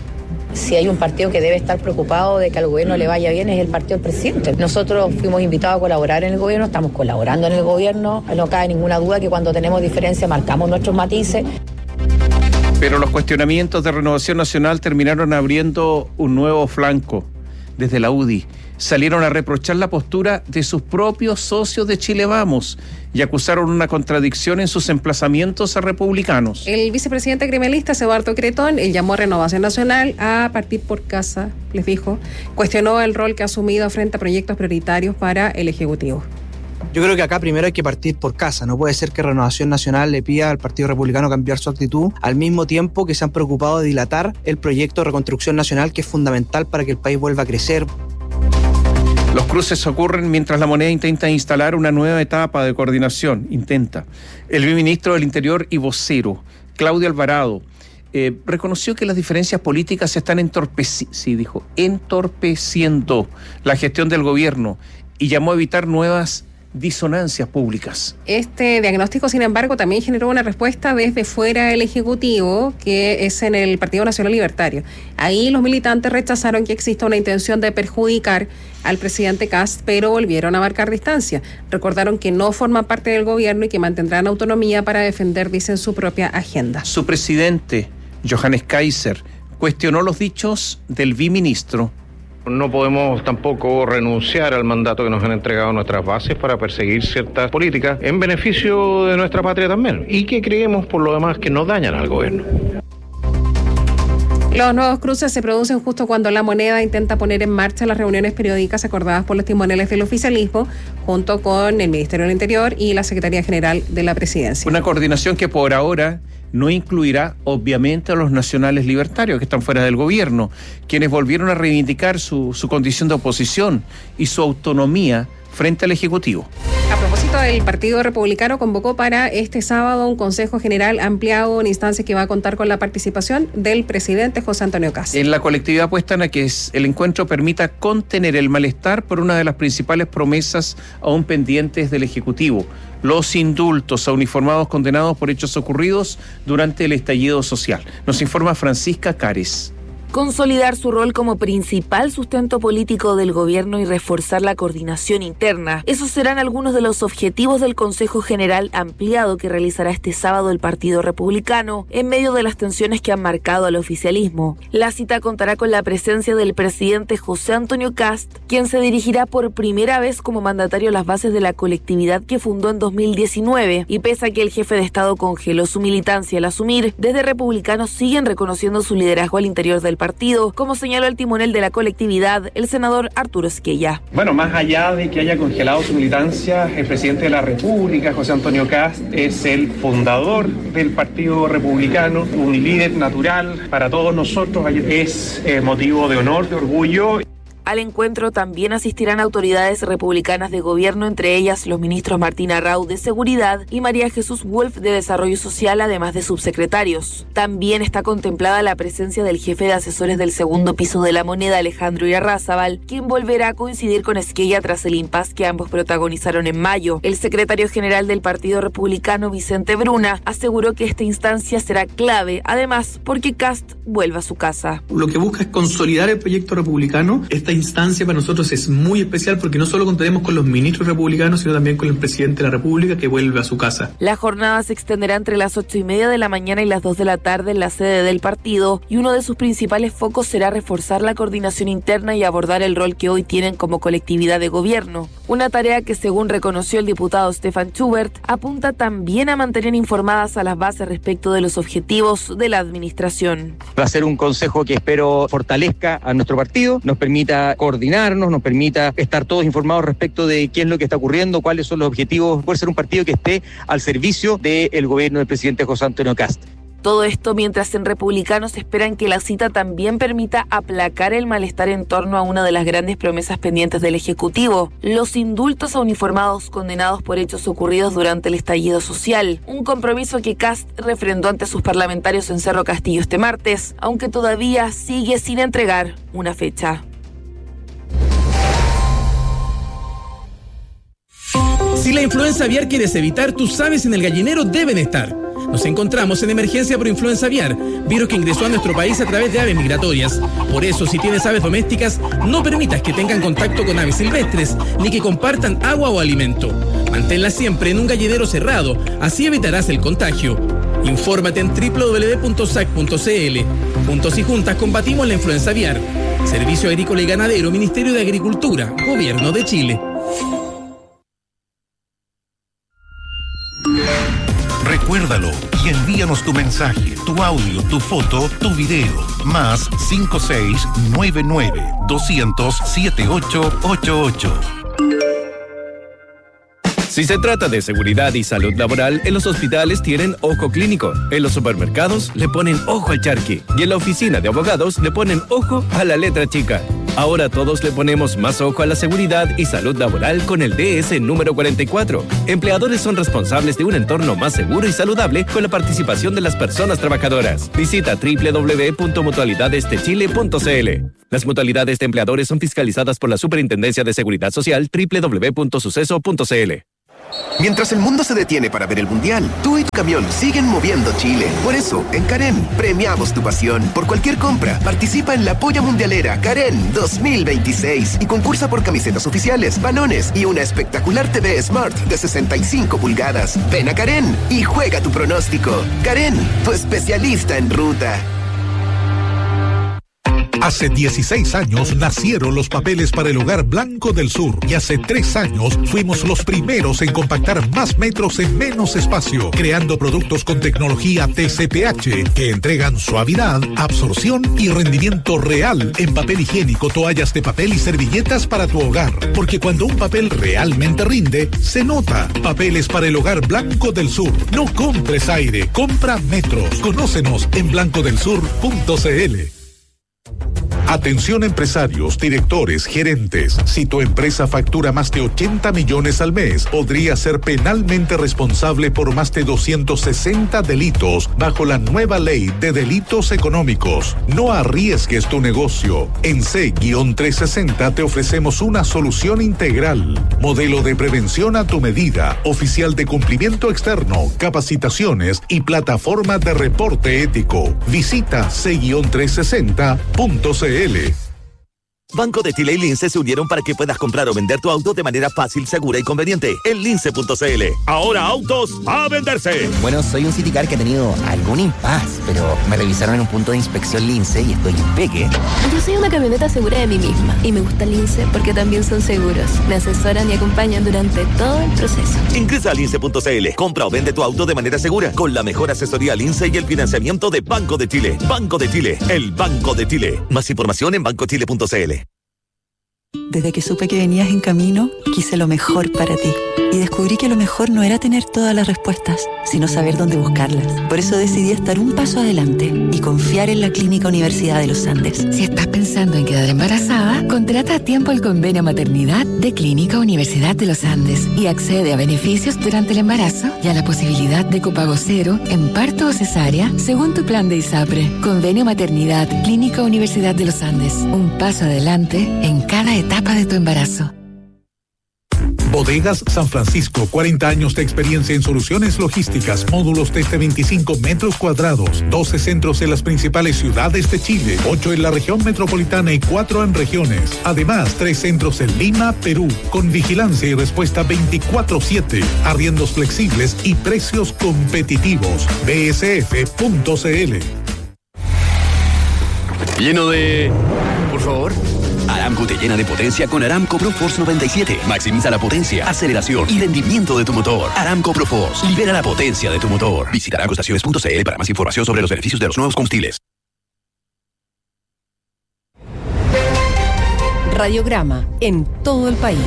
Si hay un partido que debe estar preocupado de que al gobierno le vaya bien, es el partido del presidente. Nosotros fuimos invitados a colaborar en el gobierno, estamos colaborando en el gobierno, no cabe ninguna duda que cuando tenemos diferencias marcamos nuestros matices. Pero los cuestionamientos de Renovación Nacional terminaron abriendo un nuevo flanco. Desde la U D I salieron a reprochar la postura de sus propios socios de Chile Vamos y acusaron una contradicción en sus emplazamientos a republicanos. El vicepresidente criminalista Eduardo Cretón, él llamó a Renovación Nacional a partir por casa, les dijo, cuestionó el rol que ha asumido frente a proyectos prioritarios para el Ejecutivo. Yo creo que acá primero hay que partir por casa. No puede ser que Renovación Nacional le pida al Partido Republicano cambiar su actitud al mismo tiempo que se han preocupado de dilatar el proyecto de reconstrucción nacional, que es fundamental para que el país vuelva a crecer. Los cruces ocurren mientras la moneda intenta instalar una nueva etapa de coordinación. Intenta. El ministro del Interior y vocero, Claudio Alvarado, eh, reconoció que las diferencias políticas están entorpeci- sí, dijo, entorpeciendo la gestión del gobierno y llamó a evitar nuevas disonancias públicas. Este diagnóstico, sin embargo, también generó una respuesta desde fuera del Ejecutivo, que es en el Partido Nacional Libertario. Ahí los militantes rechazaron que exista una intención de perjudicar al presidente Kast, pero volvieron a marcar distancia. Recordaron que no forman parte del gobierno y que mantendrán autonomía para defender, dicen, su propia agenda. Su presidente, Johannes Kaiser, cuestionó los dichos del viceministro. No podemos tampoco renunciar al mandato que nos han entregado nuestras bases para perseguir ciertas políticas en beneficio de nuestra patria también, y que creemos por lo demás que no dañan al gobierno. Los nuevos cruces se producen justo cuando la moneda intenta poner en marcha las reuniones periódicas acordadas por los timoneles del oficialismo, junto con el Ministerio del Interior y la Secretaría General de la Presidencia. Una coordinación que por ahora no incluirá, obviamente, a los nacionales libertarios que están fuera del gobierno, quienes volvieron a reivindicar su, su condición de oposición y su autonomía frente al Ejecutivo. A propósito, el Partido Republicano convocó para este sábado un Consejo General ampliado, una instancia que va a contar con la participación del presidente José Antonio Kast. En la colectividad apuestan a que el encuentro permita contener el malestar por una de las principales promesas aún pendientes del Ejecutivo: los indultos a uniformados condenados por hechos ocurridos durante el estallido social. Nos informa Francisca Cares. Consolidar su rol como principal sustento político del gobierno y reforzar la coordinación interna. Esos serán algunos de los objetivos del Consejo General ampliado que realizará este sábado el Partido Republicano en medio de las tensiones que han marcado al oficialismo. La cita contará con la presencia del presidente José Antonio Kast, quien se dirigirá por primera vez como mandatario a las bases de la colectividad que fundó en dos mil diecinueve. Y pese a que el jefe de Estado congeló su militancia al asumir, desde republicanos siguen reconociendo su liderazgo al interior del partido, como señaló el timonel de la colectividad, el senador Arturo Esquella. Bueno, más allá de que haya congelado su militancia, el presidente de la República, José Antonio Kast, es el fundador del Partido Republicano, un líder natural para todos nosotros, es eh, motivo de honor, de orgullo. Al encuentro también asistirán autoridades republicanas de gobierno, entre ellas los ministros Martín Arrau de Seguridad y María Jesús Wolf de Desarrollo Social, además de subsecretarios. También está contemplada la presencia del jefe de asesores del segundo piso de la moneda, Alejandro Irarrázaval, quien volverá a coincidir con Esquella tras el impasse que ambos protagonizaron en mayo. El secretario general del Partido Republicano, Vicente Bruna, aseguró que esta instancia será clave, además porque Kast vuelve a su casa. Lo que busca es consolidar el proyecto republicano. Esta instancia para nosotros es muy especial porque no solo contaremos con los ministros republicanos, sino también con el presidente de la República, que vuelve a su casa. La jornada se extenderá entre las ocho y media de la mañana y las dos de la tarde en la sede del partido, y uno de sus principales focos será reforzar la coordinación interna y abordar el rol que hoy tienen como colectividad de gobierno. Una tarea que, según reconoció el diputado Stefan Schubert, apunta también a mantener informadas a las bases respecto de los objetivos de la administración. Va a ser un consejo que espero fortalezca a nuestro partido, nos permita coordinarnos, nos permita estar todos informados respecto de qué es lo que está ocurriendo, cuáles son los objetivos. Puede ser un partido que esté al servicio del gobierno del presidente José Antonio Kast. Todo esto mientras en Republicanos esperan que la cita también permita aplacar el malestar en torno a una de las grandes promesas pendientes del Ejecutivo: los indultos a uniformados condenados por hechos ocurridos durante el estallido social. Un compromiso que Kast refrendó ante sus parlamentarios en Cerro Castillo este martes, aunque todavía sigue sin entregar una fecha. Si la influenza aviar quieres evitar, tus aves en el gallinero deben estar. Nos encontramos en emergencia por influenza aviar, virus que ingresó a nuestro país a través de aves migratorias. Por eso, si tienes aves domésticas, no permitas que tengan contacto con aves silvestres, ni que compartan agua o alimento. Manténlas siempre en un gallinero cerrado, así evitarás el contagio. Infórmate en doble u doble u doble u punto sac punto c l. Juntos y juntas combatimos la influenza aviar. Servicio Agrícola y Ganadero, Ministerio de Agricultura, Gobierno de Chile. Recuérdalo y envíanos tu mensaje, tu audio, tu foto, tu video. Más cinco seis nueve nueve dos cero cero siete ocho ocho ocho. Si se trata de seguridad y salud laboral, en los hospitales tienen ojo clínico, en los supermercados le ponen ojo al charqui y en la oficina de abogados le ponen ojo a la letra chica. Ahora todos le ponemos más ojo a la seguridad y salud laboral con el D S número cuarenta y cuatro. Empleadores son responsables de un entorno más seguro y saludable con la participación de las personas trabajadoras. Visita doble u doble u doble u punto mutualidades de chile punto c l. Las mutualidades de empleadores son fiscalizadas por la Superintendencia de Seguridad Social doble u doble u doble u punto suceso punto c l. Mientras el mundo se detiene para ver el Mundial, tú y tu camión siguen moviendo Chile. Por eso, en Karen, premiamos tu pasión. Por cualquier compra, participa en la Polla Mundialera Karen dos mil veintiséis y concursa por camisetas oficiales, balones y una espectacular T V Smart de sesenta y cinco pulgadas. Ven a Karen y juega tu pronóstico. Karen, tu especialista en ruta. Hace dieciséis años nacieron los papeles para el hogar Blanco del Sur y hace tres años fuimos los primeros en compactar más metros en menos espacio, creando productos con tecnología T C P H que entregan suavidad, absorción y rendimiento real en papel higiénico, toallas de papel y servilletas para tu hogar. Porque cuando un papel realmente rinde, se nota. Papeles para el hogar Blanco del Sur. No compres aire, compra metros. Conócenos en blanco del sur punto c l. Atención empresarios, directores, gerentes. Si tu empresa factura más de ochenta millones al mes, podría ser penalmente responsable por más de doscientos sesenta delitos bajo la nueva ley de delitos económicos. No arriesgues tu negocio. En C trescientos sesenta te ofrecemos una solución integral. Modelo de prevención a tu medida, oficial de cumplimiento externo, capacitaciones y plataforma de reporte ético. Visita C trescientos sesenta punto c l. Banco de Chile y Lince se unieron para que puedas comprar o vender tu auto de manera fácil, segura y conveniente en lince punto c l. Ahora autos a venderse. Bueno, soy un Citicar que ha tenido algún impas, pero me revisaron en un punto de inspección Lince y estoy impeque. Yo soy una camioneta segura de mí misma y me gusta Lince porque también son seguros. Me asesoran y acompañan durante todo el proceso. Ingresa a lince punto c l. Compra o vende tu auto de manera segura con la mejor asesoría Lince y el financiamiento de Banco de Chile. Banco de Chile, el Banco de Chile. Más información en banco chile punto c l. Desde que supe que venías en camino, quise lo mejor para ti. Y descubrí que lo mejor no era tener todas las respuestas, sino saber dónde buscarlas. Por eso decidí estar un paso adelante y confiar en la Clínica Universidad de los Andes. Si estás pensando en quedar embarazada, contrata a tiempo el convenio maternidad de Clínica Universidad de los Andes y accede a beneficios durante el embarazo y a la posibilidad de copago cero en parto o cesárea según tu plan de ISAPRE. Convenio maternidad Clínica Universidad de los Andes. Un paso adelante en cada etapa de tu embarazo. Bodegas San Francisco, cuarenta años de experiencia en soluciones logísticas, módulos desde veinticinco metros cuadrados, doce centros en las principales ciudades de Chile, ocho en la región metropolitana y cuatro en regiones. Además, tres centros en Lima, Perú, con vigilancia y respuesta veinticuatro siete, arriendos flexibles y precios competitivos. b s f punto c l. Lleno de... Por favor. Aramco te llena de potencia con Aramco ProForce noventa y siete. Maximiza la potencia, aceleración y rendimiento de tu motor. Aramco ProForce. Libera la potencia de tu motor. Visita aramco estaciones punto c l para más información sobre los beneficios de los nuevos combustibles. Radiograma en todo el país.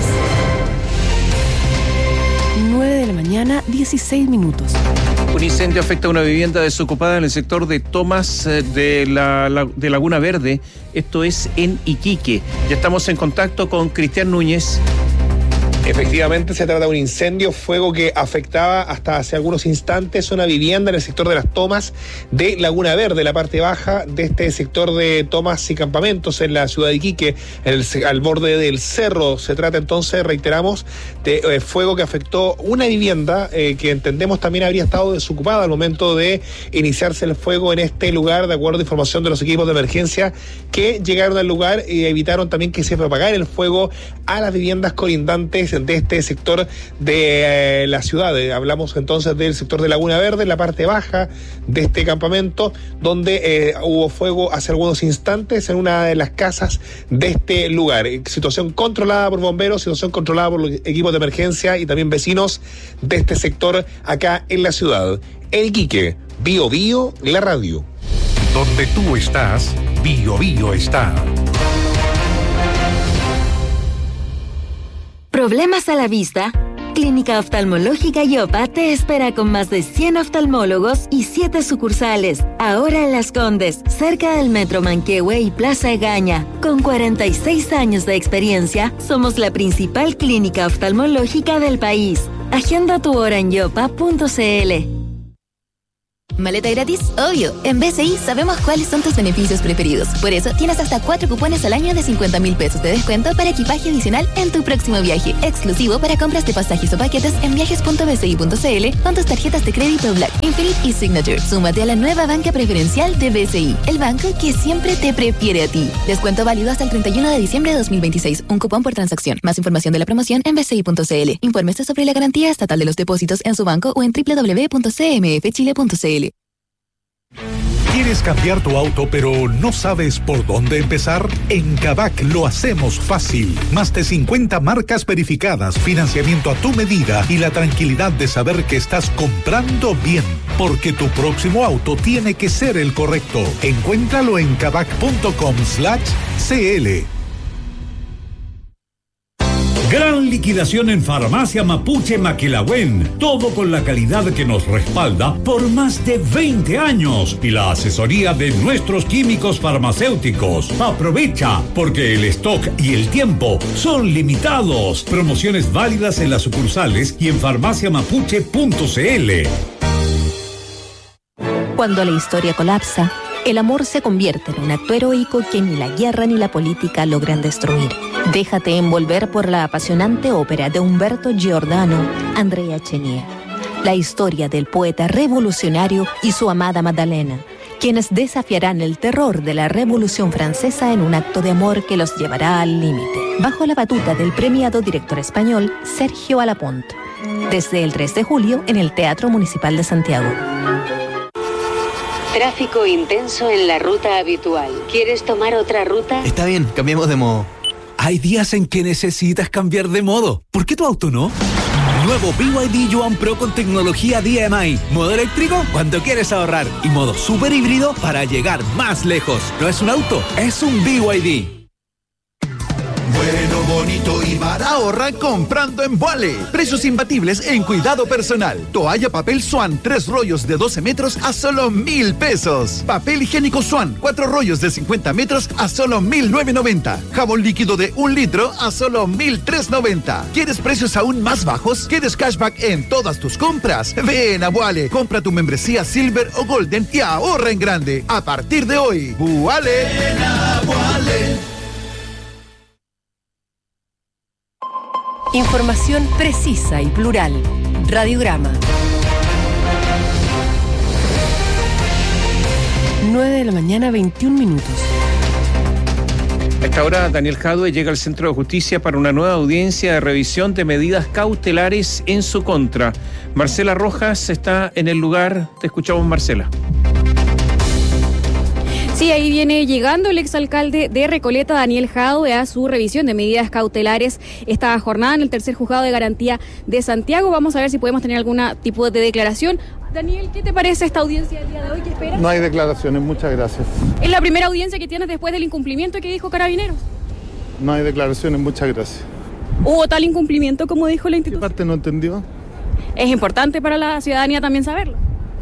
nueve de la mañana, dieciséis minutos. Un incendio afecta a una vivienda desocupada en el sector de Tomás de, la, la, de Laguna Verde. Esto es en Iquique. Ya estamos en contacto con Cristian Núñez. Efectivamente, se trata de un incendio, fuego que afectaba hasta hace algunos instantes una vivienda en el sector de las tomas de Laguna Verde, la parte baja de este sector de tomas y campamentos en la ciudad de Iquique, en el, al borde del cerro. Se trata entonces, reiteramos, de eh, fuego que afectó una vivienda eh, que entendemos también habría estado desocupada al momento de iniciarse el fuego en este lugar, de acuerdo a información de los equipos de emergencia que llegaron al lugar y evitaron también que se propagara el fuego a las viviendas colindantes de este sector de eh, la ciudad. Hablamos entonces del sector de Laguna Verde, la parte baja de este campamento, donde eh, hubo fuego hace algunos instantes en una de las casas de este lugar. Situación controlada por bomberos, situación controlada por los equipos de emergencia y también vecinos de este sector acá en la ciudad. En Iquique, Bio Bio, la radio. Donde tú estás, Bio Bio está. ¿Problemas a la vista? Clínica Oftalmológica Yopa te espera con más de cien oftalmólogos y siete sucursales. Ahora en Las Condes, cerca del Metro Manquehue y Plaza Egaña. Con cuarenta y seis años de experiencia, somos la principal clínica oftalmológica del país. Agenda tu hora en yopa punto cl. ¿Maleta gratis? Obvio. En B C I sabemos cuáles son tus beneficios preferidos. Por eso tienes hasta cuatro cupones al año de cincuenta mil pesos de descuento para equipaje adicional en tu próximo viaje. Exclusivo para compras de pasajes o paquetes en viajes punto b c i punto c l con tus tarjetas de crédito Black, Infinite y Signature. Súmate a la nueva banca preferencial de B C I, el banco que siempre te prefiere a ti. Descuento válido hasta el treinta y uno de diciembre de dos mil veintiséis. Un cupón por transacción. Más información de la promoción en b c i punto c l. Infórmese sobre la garantía estatal de los depósitos en su banco o en doble u doble u doble u punto c m f chile punto c l. ¿Quieres cambiar tu auto pero no sabes por dónde empezar? En Kavak lo hacemos fácil. Más de cincuenta marcas verificadas, financiamiento a tu medida y la tranquilidad de saber que estás comprando bien. Porque tu próximo auto tiene que ser el correcto. Encuéntralo en kavak punto com slash c l. Gran liquidación en Farmacia Mapuche Maquilahuén. Todo con la calidad que nos respalda por más de veinte años y la asesoría de nuestros químicos farmacéuticos. Aprovecha, porque el stock y el tiempo son limitados. Promociones válidas en las sucursales y en farmacia mapuche punto c l. Cuando la historia colapsa, el amor se convierte en un acto heroico que ni la guerra ni la política logran destruir. Déjate envolver por la apasionante ópera de Umberto Giordano, Andrea Chenier. La historia del poeta revolucionario y su amada Magdalena, quienes desafiarán el terror de la Revolución Francesa en un acto de amor que los llevará al límite. Bajo la batuta del premiado director español Sergio Alapont. Desde el tres de julio en el Teatro Municipal de Santiago. Tráfico intenso en la ruta habitual. ¿Quieres tomar otra ruta? Está bien, cambiemos de modo. Hay días en que necesitas cambiar de modo. ¿Por qué tu auto no? Nuevo B Y D Yuan Pro con tecnología D M I. Modo eléctrico cuando quieres ahorrar. Y modo super híbrido para llegar más lejos. No es un auto, es un B Y D. Bueno, bonito y barato. Ahorra comprando en Vuale. Precios imbatibles en cuidado personal. Toalla papel Swan, tres rollos de doce metros a solo mil pesos. Papel higiénico Swan, cuatro rollos de cincuenta metros a solo mil novecientos noventa. Jabón líquido de un litro a solo mil trescientos noventa. ¿Quieres precios aún más bajos? ¿Quieres cashback en todas tus compras? Ven a Vuale, compra tu membresía Silver o Golden y ahorra en grande. A partir de hoy, Vuale. Ven a Vuale. Información precisa y plural. Radiograma. nueve de la mañana, veintiún minutos. A esta hora, Daniel Jadue llega al Centro de Justicia para una nueva audiencia de revisión de medidas cautelares en su contra. Marcela Rojas está en el lugar. Te escuchamos, Marcela. Sí, ahí viene llegando el exalcalde de Recoleta, Daniel Jadue, a su revisión de medidas cautelares esta jornada en el tercer juzgado de garantía de Santiago. Vamos a ver si podemos tener algún tipo de declaración. Daniel, ¿qué te parece esta audiencia del día de hoy? ¿Qué esperas? No hay declaraciones, muchas gracias. ¿Es la primera audiencia que tienes después del incumplimiento que dijo Carabineros? No hay declaraciones, muchas gracias. ¿Hubo tal incumplimiento como dijo la institución? ¿Qué parte no entendió? Es importante para la ciudadanía también saberlo.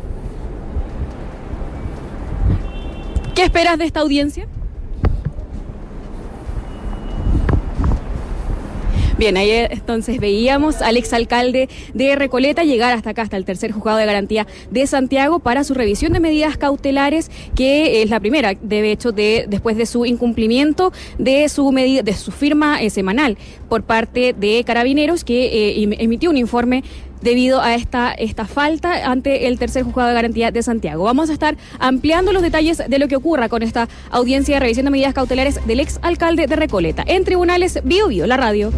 ¿Qué esperas de esta audiencia? Bien, ahí entonces veíamos al exalcalde de Recoleta llegar hasta acá, hasta el tercer juzgado de garantía de Santiago para su revisión de medidas cautelares, que es la primera, de hecho, de después de su incumplimiento de su medida, de su firma eh, semanal por parte de Carabineros, que eh, emitió un informe debido a esta, esta falta ante el tercer juzgado de garantía de Santiago. Vamos a estar ampliando los detalles de lo que ocurra con esta audiencia de revisión de medidas cautelares del exalcalde de Recoleta. En Tribunales Bio Bio, la radio.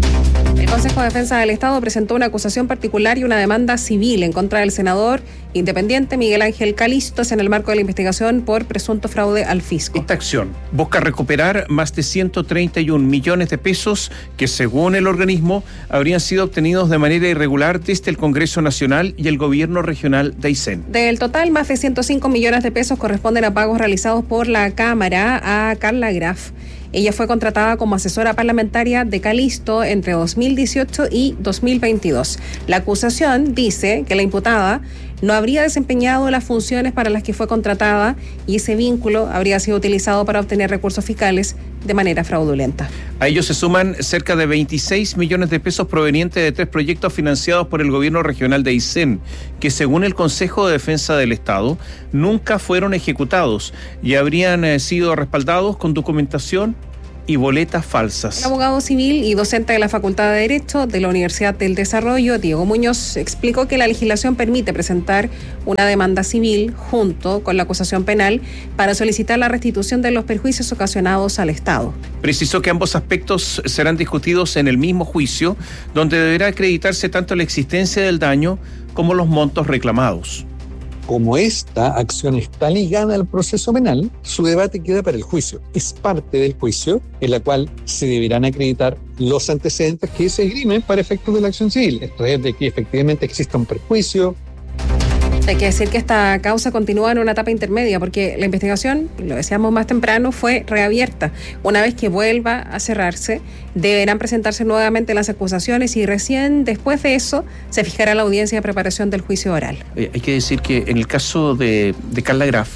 El Consejo de Defensa del Estado presentó una acusación particular y una demanda civil en contra del senador independiente Miguel Ángel Calistos en el marco de la investigación por presunto fraude al fisco. Esta acción busca recuperar más de ciento treinta y un millones de pesos que, según el organismo, habrían sido obtenidos de manera irregular desde el Congreso Nacional y el Gobierno Regional de Aysén. Del total, más de ciento cinco millones de pesos corresponden a pagos realizados por la Cámara a Carla Graf. Ella fue contratada como asesora parlamentaria de Calisto entre dos mil dieciocho y dos mil veintidós. La acusación dice que la imputada no habría desempeñado las funciones para las que fue contratada y ese vínculo habría sido utilizado para obtener recursos fiscales de manera fraudulenta. A ellos se suman cerca de veintiséis millones de pesos provenientes de tres proyectos financiados por el Gobierno Regional de Aysén, que según el Consejo de Defensa del Estado nunca fueron ejecutados y habrían eh, sido respaldados con documentación y boletas falsas. El abogado civil y docente de la Facultad de Derecho de la Universidad del Desarrollo, Diego Muñoz, explicó que la legislación permite presentar una demanda civil junto con la acusación penal para solicitar la restitución de los perjuicios ocasionados al Estado. Precisó que ambos aspectos serán discutidos en el mismo juicio, donde deberá acreditarse tanto la existencia del daño como los montos reclamados. Como esta acción está ligada al proceso penal, su debate queda para el juicio. Es parte del juicio en la cual se deberán acreditar los antecedentes que se esgrimen para efectos de la acción civil. Esto es de que efectivamente exista un perjuicio. Hay que decir que esta causa continúa en una etapa intermedia porque la investigación, lo decíamos más temprano, fue reabierta. Una vez que vuelva a cerrarse, deberán presentarse nuevamente las acusaciones y recién después de eso se fijará la audiencia de preparación del juicio oral. Eh, hay que decir que en el caso de, de Carla Graf,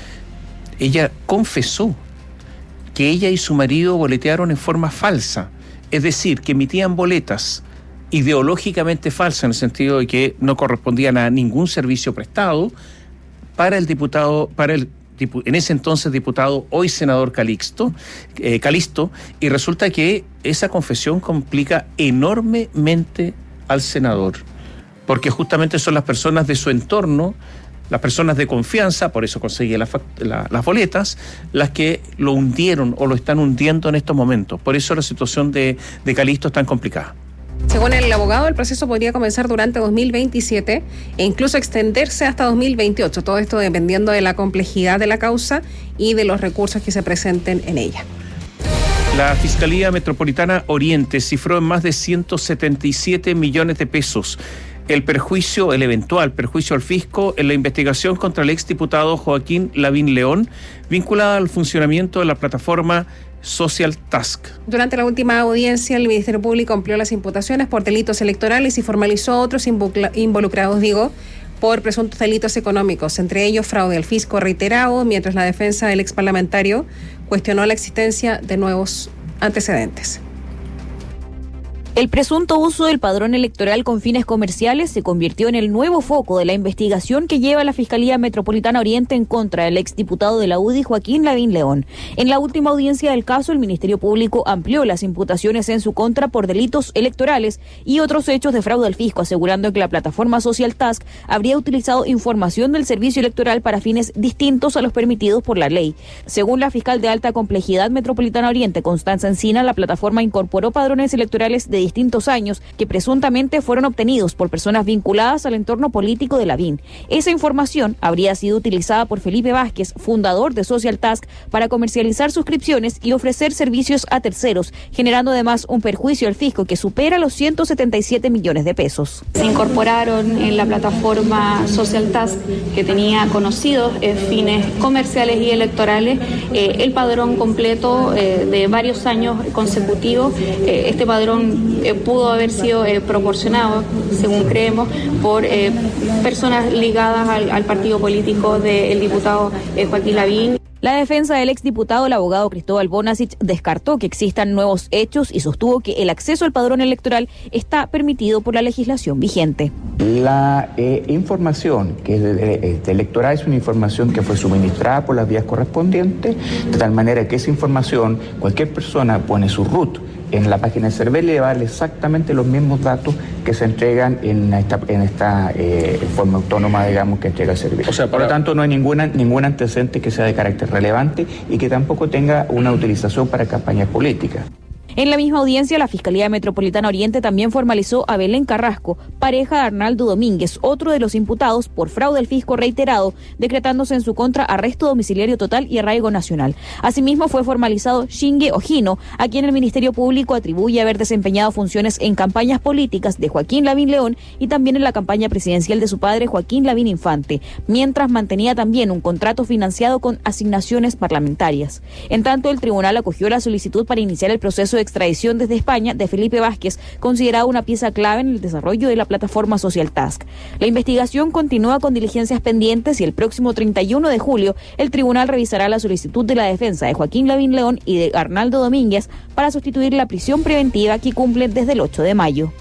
ella confesó que ella y su marido boletearon en forma falsa, es decir, que emitían boletas ideológicamente falsa en el sentido de que no correspondían a ningún servicio prestado para el diputado, para el en ese entonces diputado, hoy senador Calixto, eh, Calisto, y resulta que esa confesión complica enormemente al senador, porque justamente son las personas de su entorno, las personas de confianza, por eso conseguía la, la, las boletas, las que lo hundieron o lo están hundiendo en estos momentos. Por eso la situación de, de Calisto es tan complicada. Según el abogado, el proceso podría comenzar durante dos mil veintisiete e incluso extenderse hasta dos mil veintiocho. Todo esto dependiendo de la complejidad de la causa y de los recursos que se presenten en ella. La Fiscalía Metropolitana Oriente cifró en más de ciento setenta y siete millones de pesos el perjuicio, el eventual perjuicio al fisco en la investigación contra el exdiputado Joaquín Lavín León, vinculada al funcionamiento de la plataforma Social Task. Durante la última audiencia, el Ministerio Público amplió las imputaciones por delitos electorales y formalizó otros involucrados, digo, por presuntos delitos económicos, entre ellos fraude al fisco reiterado, mientras la defensa del exparlamentario cuestionó la existencia de nuevos antecedentes. El presunto uso del padrón electoral con fines comerciales se convirtió en el nuevo foco de la investigación que lleva la Fiscalía Metropolitana Oriente en contra del exdiputado de la U D I, Joaquín Lavín León. En la última audiencia del caso, el Ministerio Público amplió las imputaciones en su contra por delitos electorales y otros hechos de fraude al fisco, asegurando que la plataforma Social Task habría utilizado información del servicio electoral para fines distintos a los permitidos por la ley. Según la fiscal de alta complejidad Metropolitana Oriente, Constanza Encina, la plataforma incorporó padrones electorales de distintos años que presuntamente fueron obtenidos por personas vinculadas al entorno político de Lavín. Esa información habría sido utilizada por Felipe Vázquez, fundador de Social Task, para comercializar suscripciones y ofrecer servicios a terceros, generando además un perjuicio al fisco que supera los ciento setenta y siete millones de pesos. Se incorporaron en la plataforma Social Task, que tenía conocidos eh, fines comerciales y electorales, eh, el padrón completo eh, de varios años consecutivos. Eh, este padrón eh, pudo haber sido eh, proporcionado, según creemos, por eh, personas ligadas al, al partido político del diputado eh, Joaquín Lavín. La defensa del exdiputado, el abogado Cristóbal Bonasich, descartó que existan nuevos hechos y sostuvo que el acceso al padrón electoral está permitido por la legislación vigente. La eh, información que es de, de electoral es una información que fue suministrada por las vías correspondientes, de tal manera que esa información, cualquier persona pone su root en la página de CERVEL y le va a dar exactamente los mismos datos que se entregan en esta, en esta eh, forma autónoma, digamos, que entrega el CERVEL. O sea, para... Por lo tanto, no hay ninguna, ningún antecedente que sea de carácter relevante y que tampoco tenga una utilización para campañas políticas. En la misma audiencia, la Fiscalía Metropolitana Oriente también formalizó a Belén Carrasco, pareja de Arnaldo Domínguez, otro de los imputados por fraude al fisco reiterado, decretándose en su contra arresto domiciliario total y arraigo nacional. Asimismo, fue formalizado Shinge Ojino, a quien el Ministerio Público atribuye haber desempeñado funciones en campañas políticas de Joaquín Lavín León y también en la campaña presidencial de su padre Joaquín Lavín Infante, mientras mantenía también un contrato financiado con asignaciones parlamentarias. En tanto, el tribunal acogió la solicitud para iniciar el proceso de extradición desde España de Felipe Vázquez, considerado una pieza clave en el desarrollo de la plataforma Social Task. La investigación continúa con diligencias pendientes y el próximo treinta y uno de julio el tribunal revisará la solicitud de la defensa de Joaquín Lavín León y de Arnaldo Domínguez para sustituir la prisión preventiva que cumplen desde el ocho de mayo.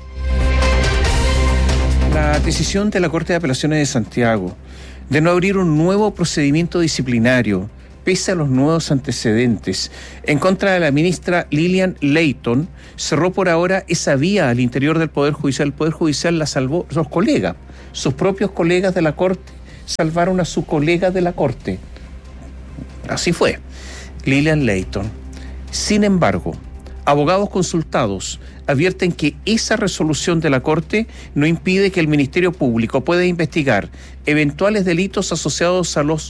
La decisión de la Corte de Apelaciones de Santiago de no abrir un nuevo procedimiento disciplinario pese a los nuevos antecedentes en contra de la ministra Lilian Layton, cerró por ahora esa vía al interior del Poder Judicial. El Poder Judicial la salvó sus colegas, sus propios colegas de la Corte, salvaron a su colega de la Corte. Así fue, Lilian Layton. Sin embargo, abogados consultados advierten que esa resolución de la Corte no impide que el Ministerio Público pueda investigar eventuales delitos asociados a los